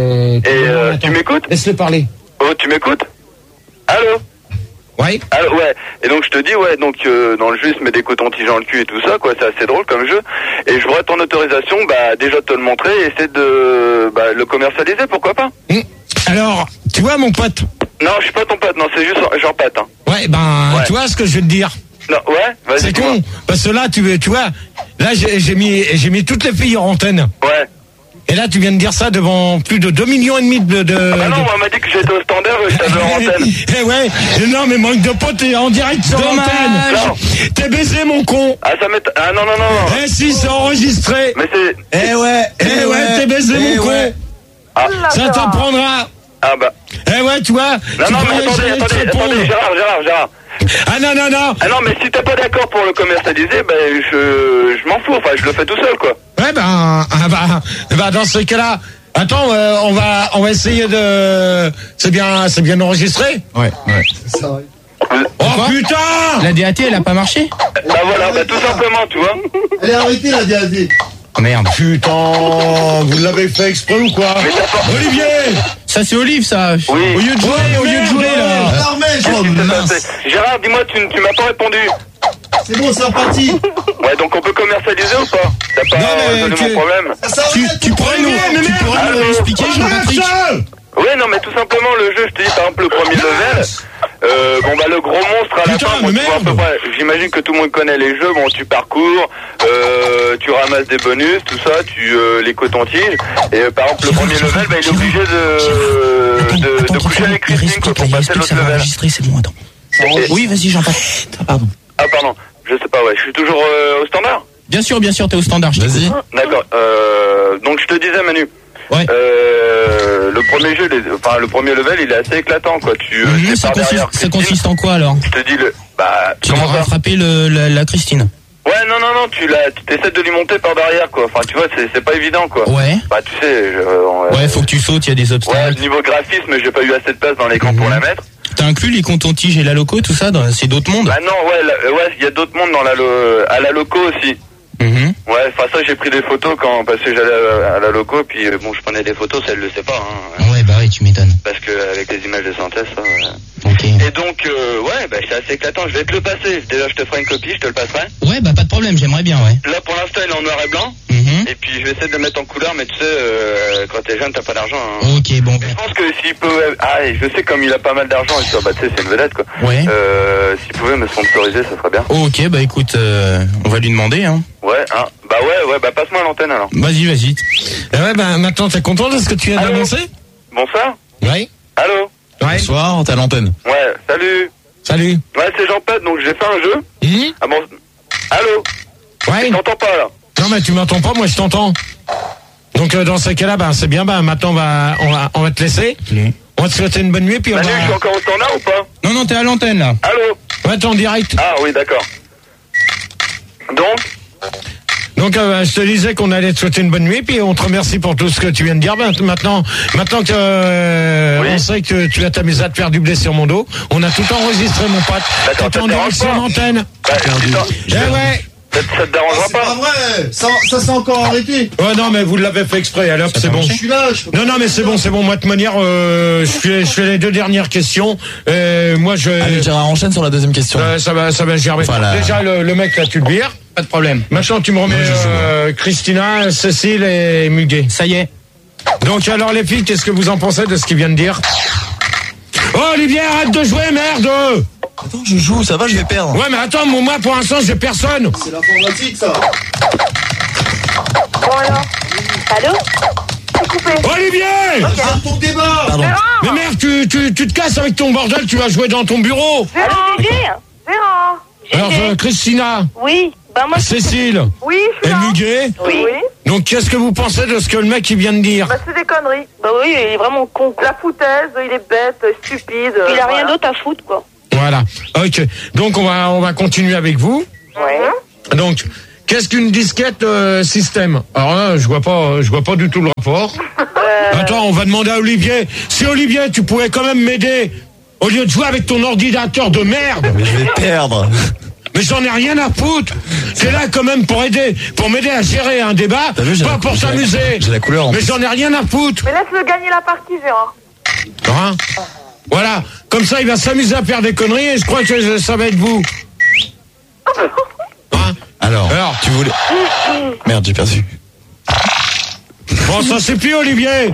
Tu m'écoutes? Laisse-le parler. Oh, tu m'écoutes? Allô? Ouais. Alors, ouais. Et donc je te dis, donc dans le jeu, il se met des cotons-tiges dans le cul et tout ça, quoi. C'est assez drôle comme jeu. Et je voudrais ton autorisation, déjà de te le montrer et essayer de le commercialiser, pourquoi pas. Alors, tu vois mon pote? Non, je suis pas ton pote, non, c'est juste Jean-Pat. Hein. Ouais, tu vois ce que je veux te dire? Non, ouais, vas-y. C'est con, parce que là, tu vois, là j'ai mis toutes les filles en antenne. Ouais. Et là, tu viens de dire ça devant plus de 2,5 millions de... Ah non, on m'a dit que j'étais au standard et que t'avais en antenne. Ouais, non, mais manque de pote, t'es en direct sur l'antenne. T'es baisé, mon con. Ah, ça m'est... Ah, non. Eh si, c'est enregistré. Mais c'est... Eh ouais, t'es baisé, mon con. Ah. Ça t'apprendra. Ah tu vois. Non, mais attendez, Gérard. Ah non. Ah non, mais si t'es pas d'accord pour le commercialiser, je m'en fous, enfin, je le fais tout seul, quoi. Ouais, dans ce cas-là, attends, on va essayer de... C'est bien enregistré? Ouais. C'est ça, ouais. Oh putain! La DAT, elle a pas marché? Voilà, tout simplement, tu vois. Elle est arrêtée, la DAT. Oh merde. Putain, vous l'avez fait exprès ou quoi? Olivier! Ça c'est Olive, ça. Oui. Au lieu de jouer, là. Gérard, dis-moi, tu m'as pas répondu. C'est bon, c'est reparti. Ouais, donc on peut commercialiser ou pas? T'as pas résolu mon problème? Tu pourrais nous expliquer, Jean-Patrick? Oui, non, mais tout simplement, le jeu, je te dis, par exemple, le premier level, le gros monstre à la fin, tu vois, à peu près, j'imagine que tout le monde connaît les jeux, tu parcours, tu ramasses des bonus, tout ça, les cotons-tiges, et par exemple, le premier level, il est obligé de coucher avec Christine, pour passer l'autre level. C'est bon, attends. Oui, vas-y, Jean-Patrick. Pardon. Ah, pardon, je sais pas, je suis toujours au standard? Bien sûr, t'es au standard, vas-y. D'accord, donc je te disais, Manu. Ouais. Le premier level, il est assez éclatant, quoi. Ça consiste en quoi, alors? Je te dis tu dois rattraper la Christine. Ouais, non, tu essaies de lui monter par derrière, quoi. Enfin, tu vois, c'est pas évident, quoi. Ouais. Tu sais, ouais, faut que tu sautes, il y a des obstacles. Ouais, niveau graphisme, j'ai pas eu assez de place dans l'écran pour la mettre. T'as inclus les cotons-tiges et la loco, tout ça, c'est d'autres mondes? Bah non, il y a d'autres mondes à la loco aussi. Ouais, enfin ça j'ai pris des photos parce que j'allais à la loco, puis je prenais des photos, ça elle le sait pas. Hein. Ouais, tu m'étonnes. Parce que avec les images de synthèse, ça. Ok. Et donc c'est assez éclatant. Je vais te le passer. Déjà je te ferai une copie, je te le passerai. Ouais, pas de problème, j'aimerais bien, ouais. Là pour l'instant il est en noir et blanc. Et puis je vais essayer de le mettre en couleur, mais tu sais, quand t'es jeune t'as pas d'argent. Hein. Ok, bon. Je pense que s'il peut, je sais comme il a pas mal d'argent, tu sais c'est une vedette, quoi. Ouais. S'il pouvait me sponsoriser, ça serait bien. Ok, écoute, on va lui demander, hein. Ouais, passe-moi l'antenne alors. Vas-y. Maintenant t'es content de ce que tu viens d'annoncer? Bonsoir. Oui. Allô. Ouais. Bonsoir, t'es à l'antenne. Ouais, salut. Ouais, c'est Jean-Pat, donc j'ai fait un jeu. Ah bon. Allô. Ouais. Je t'entends pas là. Non mais tu m'entends pas, moi je t'entends. Donc dans ces cas-là, c'est bien, maintenant on va te laisser. On va te souhaiter une bonne nuit, puis Manu, je suis encore au standard ou pas? Non, t'es à l'antenne là. Allô. Ouais, t'es en direct. Ah oui, d'accord. Donc je te disais qu'on allait te souhaiter une bonne nuit, puis on te remercie pour tout ce que tu viens de dire. Maintenant que on sait que tu vas t'amuser à te faire du blé sur mon dos, on a tout enregistré, mon pote. D'accord, t'es en direct sur l'antenne. Ouais. Ça te dérangera pas? C'est pas vrai. Ça s'est encore arrêté. Ouais, non, mais vous l'avez fait exprès. Alors c'est bon. Je suis là. Non, mais c'est bon. Moi, de toute manière, je fais les deux dernières questions. Moi, Allez, Gérard, enchaîne sur la deuxième question. Ça va gerber. Voilà. Déjà, le mec là, tu le vires. Pas de problème. Maintenant, tu me remets Christina, Cécile et Muguet. Ça y est. Donc, alors, les filles, qu'est-ce que vous en pensez de ce qu'il vient de dire? Oh, Olivier, arrête de jouer, merde! Attends, je joue, ça va, je vais perdre. Ouais, mais attends, moi, pour l'instant, j'ai personne. C'est l'informatique, ça. Bon alors. Allô? C'est coupé. Olivier! Regarde ton débat! Mais merde, tu te casses avec ton bordel, tu vas jouer dans ton bureau. Gérard! Alors, Christina. Oui. Bah moi. Cécile. Oui, je suis Et là. Muguet. Oui. Donc, qu'est-ce que vous pensez de ce que le mec il vient de dire? Bah c'est des conneries. Bah oui, il est vraiment con. La foutaise, il est bête, stupide. Il a rien d'autre à foutre, quoi. Voilà. Ok. Donc, on va continuer avec vous. Ouais. Donc, qu'est-ce qu'une disquette système? Alors là, je vois pas du tout le rapport. Attends, on va demander à Olivier. Si Olivier, tu pouvais quand même m'aider au lieu de jouer avec ton ordinateur de merde. Mais je vais perdre. Mais j'en ai rien à foutre. C'est là quand même pour m'aider à gérer un débat, pas pour s'amuser. J'ai la couleur. Mais j'en ai rien à foutre. Mais laisse-le gagner la partie, Gérard. Hein? Voilà. Comme ça, il va s'amuser à faire des conneries et je crois que ça va être vous. Hein? Alors, tu voulais... Merde, j'ai perdu. Bon, ça c'est plus Olivier.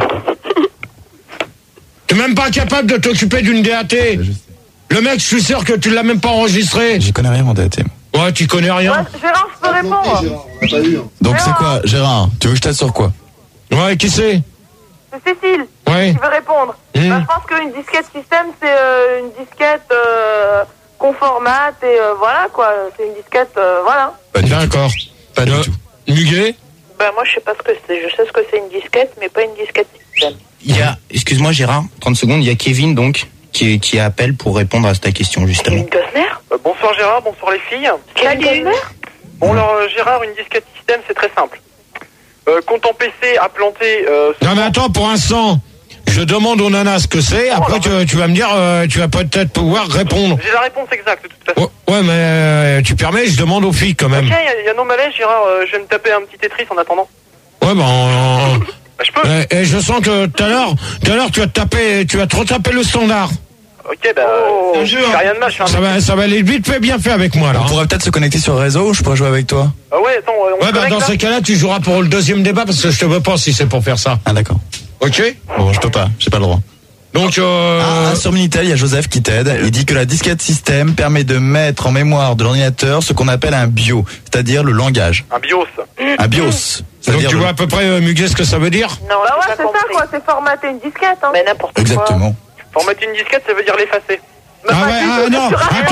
T'es même pas capable de t'occuper d'une DAT. Le mec, je suis sûr que tu l'as même pas enregistré. J'y connais rien en DAT. Ouais, tu connais rien. Ouais, Gérard, je peux répondre. Donc c'est quoi, Gérard? Tu veux que je t'aide sur quoi? Ouais, qui c'est? C'est Cécile. Ouais. Qui veut répondre. Bah, je pense qu'une disquette système, c'est une disquette qu'on formate et voilà quoi. C'est une disquette, voilà. D'accord. Pas du tout. Muguet? Bah moi je sais pas ce que c'est. Je sais ce que c'est une disquette, mais pas une disquette système. Il y a, excuse-moi Gérard, 30 secondes, il y a Kevin donc qui appelle pour répondre à ta question justement. Bonsoir Gérard, bonsoir les filles. Salut. Bon alors Gérard, une disquette système c'est très simple. Quand ton PC a planté... Non mais attends, pour l'instant, je demande aux nanas ce que c'est, après tu vas me dire, tu vas peut-être pouvoir répondre. J'ai la réponse exacte de toute façon. Ouais mais tu permets, je demande aux filles quand même. Ok, il y a nos malaises Gérard, je vais me taper un petit Tetris en attendant. Ouais ben... je peux. Et je sens que tout à l'heure tu vas te retaper le standard. Ok, bah, je fais rien de mal, je fais un... Ça va aller vite fait, bien fait avec moi, là. On pourrait peut-être se connecter sur le réseau, je pourrais jouer avec toi. Ah ouais, attends, on ouais, bah, dans ces cas-là, tu joueras pour le deuxième débat, parce que je te veux pas si c'est pour faire ça. Ah, d'accord. Ok? Bon, je peux pas, j'ai pas le droit. Donc, sur Minitel, il y a Joseph qui t'aide. Il dit que la disquette système permet de mettre en mémoire de l'ordinateur ce qu'on appelle un BIOS, c'est-à-dire le langage. Un BIOS. Un BIOS. Donc tu vois à peu près, Muguet, ce que ça veut dire? Non, bah ouais, c'est ça quoi, c'est formater une disquette. Hein. Mais n'importe quoi. Exactement. Formater une disquette, ça veut dire l'effacer. Ah ouais, non,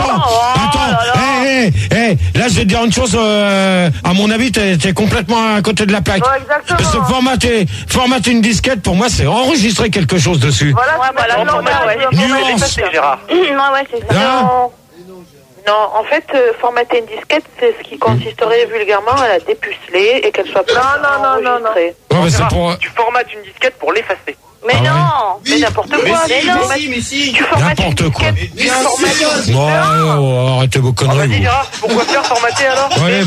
attends, là je vais te dire une chose, à mon avis t'es complètement à côté de la plaque. Ouais, exactement. Parce que formater une disquette, pour moi c'est enregistrer quelque chose dessus. Voilà, Nuance. Gérard. Ouais, c'est ça. Non, en fait, formater une disquette, c'est ce qui consisterait vulgairement à la dépuceler et qu'elle soit pas enregistrée. Ouais, mais c'est pour... Tu formates une disquette pour l'effacer. Mais non, mais n'importe quoi. Mais si. Tu formates une N'importe quoi. disquette. Oh, arrêtez vos conneries. Vas-y Gérard, pourquoi faire formater alors? Ouais,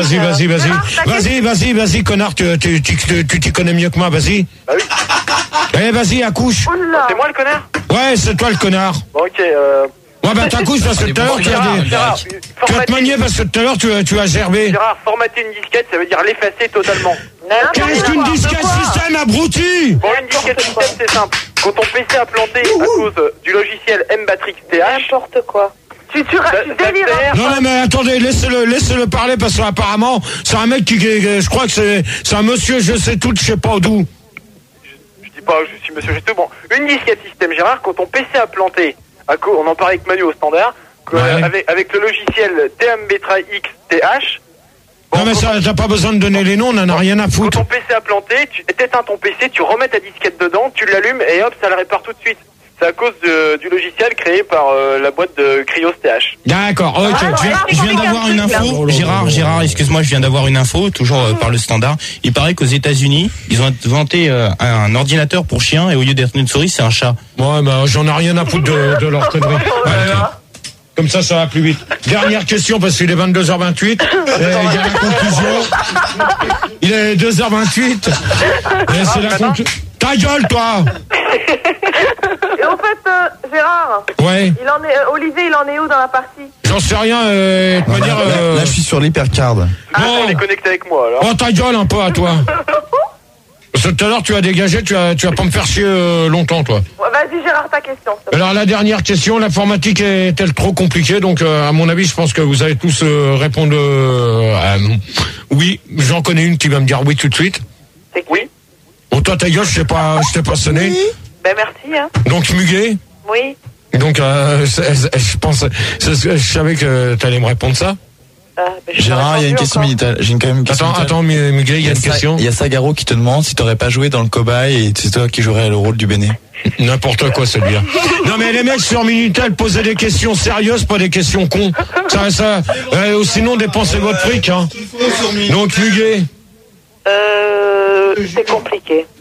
vas-y, connard, tu t'y connais mieux que moi, vas-y. Bah oui. Allez, vas-y, accouche. C'est moi le connard? Ouais, c'est toi le connard. Bon, ok, Ouais, bah t'accouches parce que tout à l'heure tu vas te manier parce que tout à l'heure tu as gerbé. Gérard, formater une disquette, ça veut dire l'effacer totalement. Qu'est-ce qu'une disquette système, abruti? Bon, une disquette système, c'est simple. Quand ton PC a planté à cause du logiciel M-Batrix TH... N'importe quoi. Tu délires. Non, mais attendez, laissez-le parler parce qu'apparemment, c'est un mec qui, je crois que c'est un monsieur, je sais tout, je sais pas d'où. Je dis pas, je suis monsieur Gesteux. Bon, une disquette système, Gérard, quand ton PC a planté, on en parlait avec Manu au standard, avec le logiciel TMBTRIX TH. Non mais ça, t'as pas besoin de donner les noms, on en a rien à foutre. Quand ton PC a planté, tu éteins ton PC, tu remets ta disquette dedans, tu l'allumes et hop, ça le répare tout de suite. C'est à cause du logiciel créé par la boîte de Cryos TH. D'accord, ok. Je viens d'avoir une info, Gérard, excuse-moi, je viens d'avoir une info, toujours par le standard. Il paraît qu'aux États-Unis, ils ont inventé un ordinateur pour chien et au lieu d'être une souris, c'est un chat. Ouais, bah j'en ai rien à foutre de leur connerie. Comme ça va plus vite. Dernière question, parce qu'il est 22h28. Il y a la conclusion. Il est 2h28. Et c'est la conclusion. Ta gueule, toi! Et au fait, Gérard. Ouais. Olivier, il en est où dans la partie? J'en sais rien, là, je suis sur l'hypercard. On est connecté avec moi, alors. Oh, ta gueule un peu à toi. Parce que tout à l'heure, tu as dégagé, tu vas pas me faire chier longtemps, toi. Vas-y, Gérard, ta question. Alors, la dernière question, l'informatique est-elle trop compliquée? Donc, à mon avis, je pense que vous allez tous répondre oui. J'en connais une qui va me dire oui tout de suite. C'est qui? Oui. Bon, toi ta gueule, je t'ai pas sonné. Ben merci, hein. Donc Muguet. Oui. Donc je savais que t'allais me répondre ça. Gérard, il y a une question militaire. J'ai quand même une question. Attends, Muguet, il y a une question. Il y a Sagaro qui te demande si t'aurais pas joué dans le cobaye et c'est toi qui jouerais le rôle du Béné. N'importe quoi, celui-là. Non, mais les mecs sur Minitel posaient des questions sérieuses, pas des questions cons. Sinon, dépensez votre fric, hein. Donc, Muguet. C'est compliqué.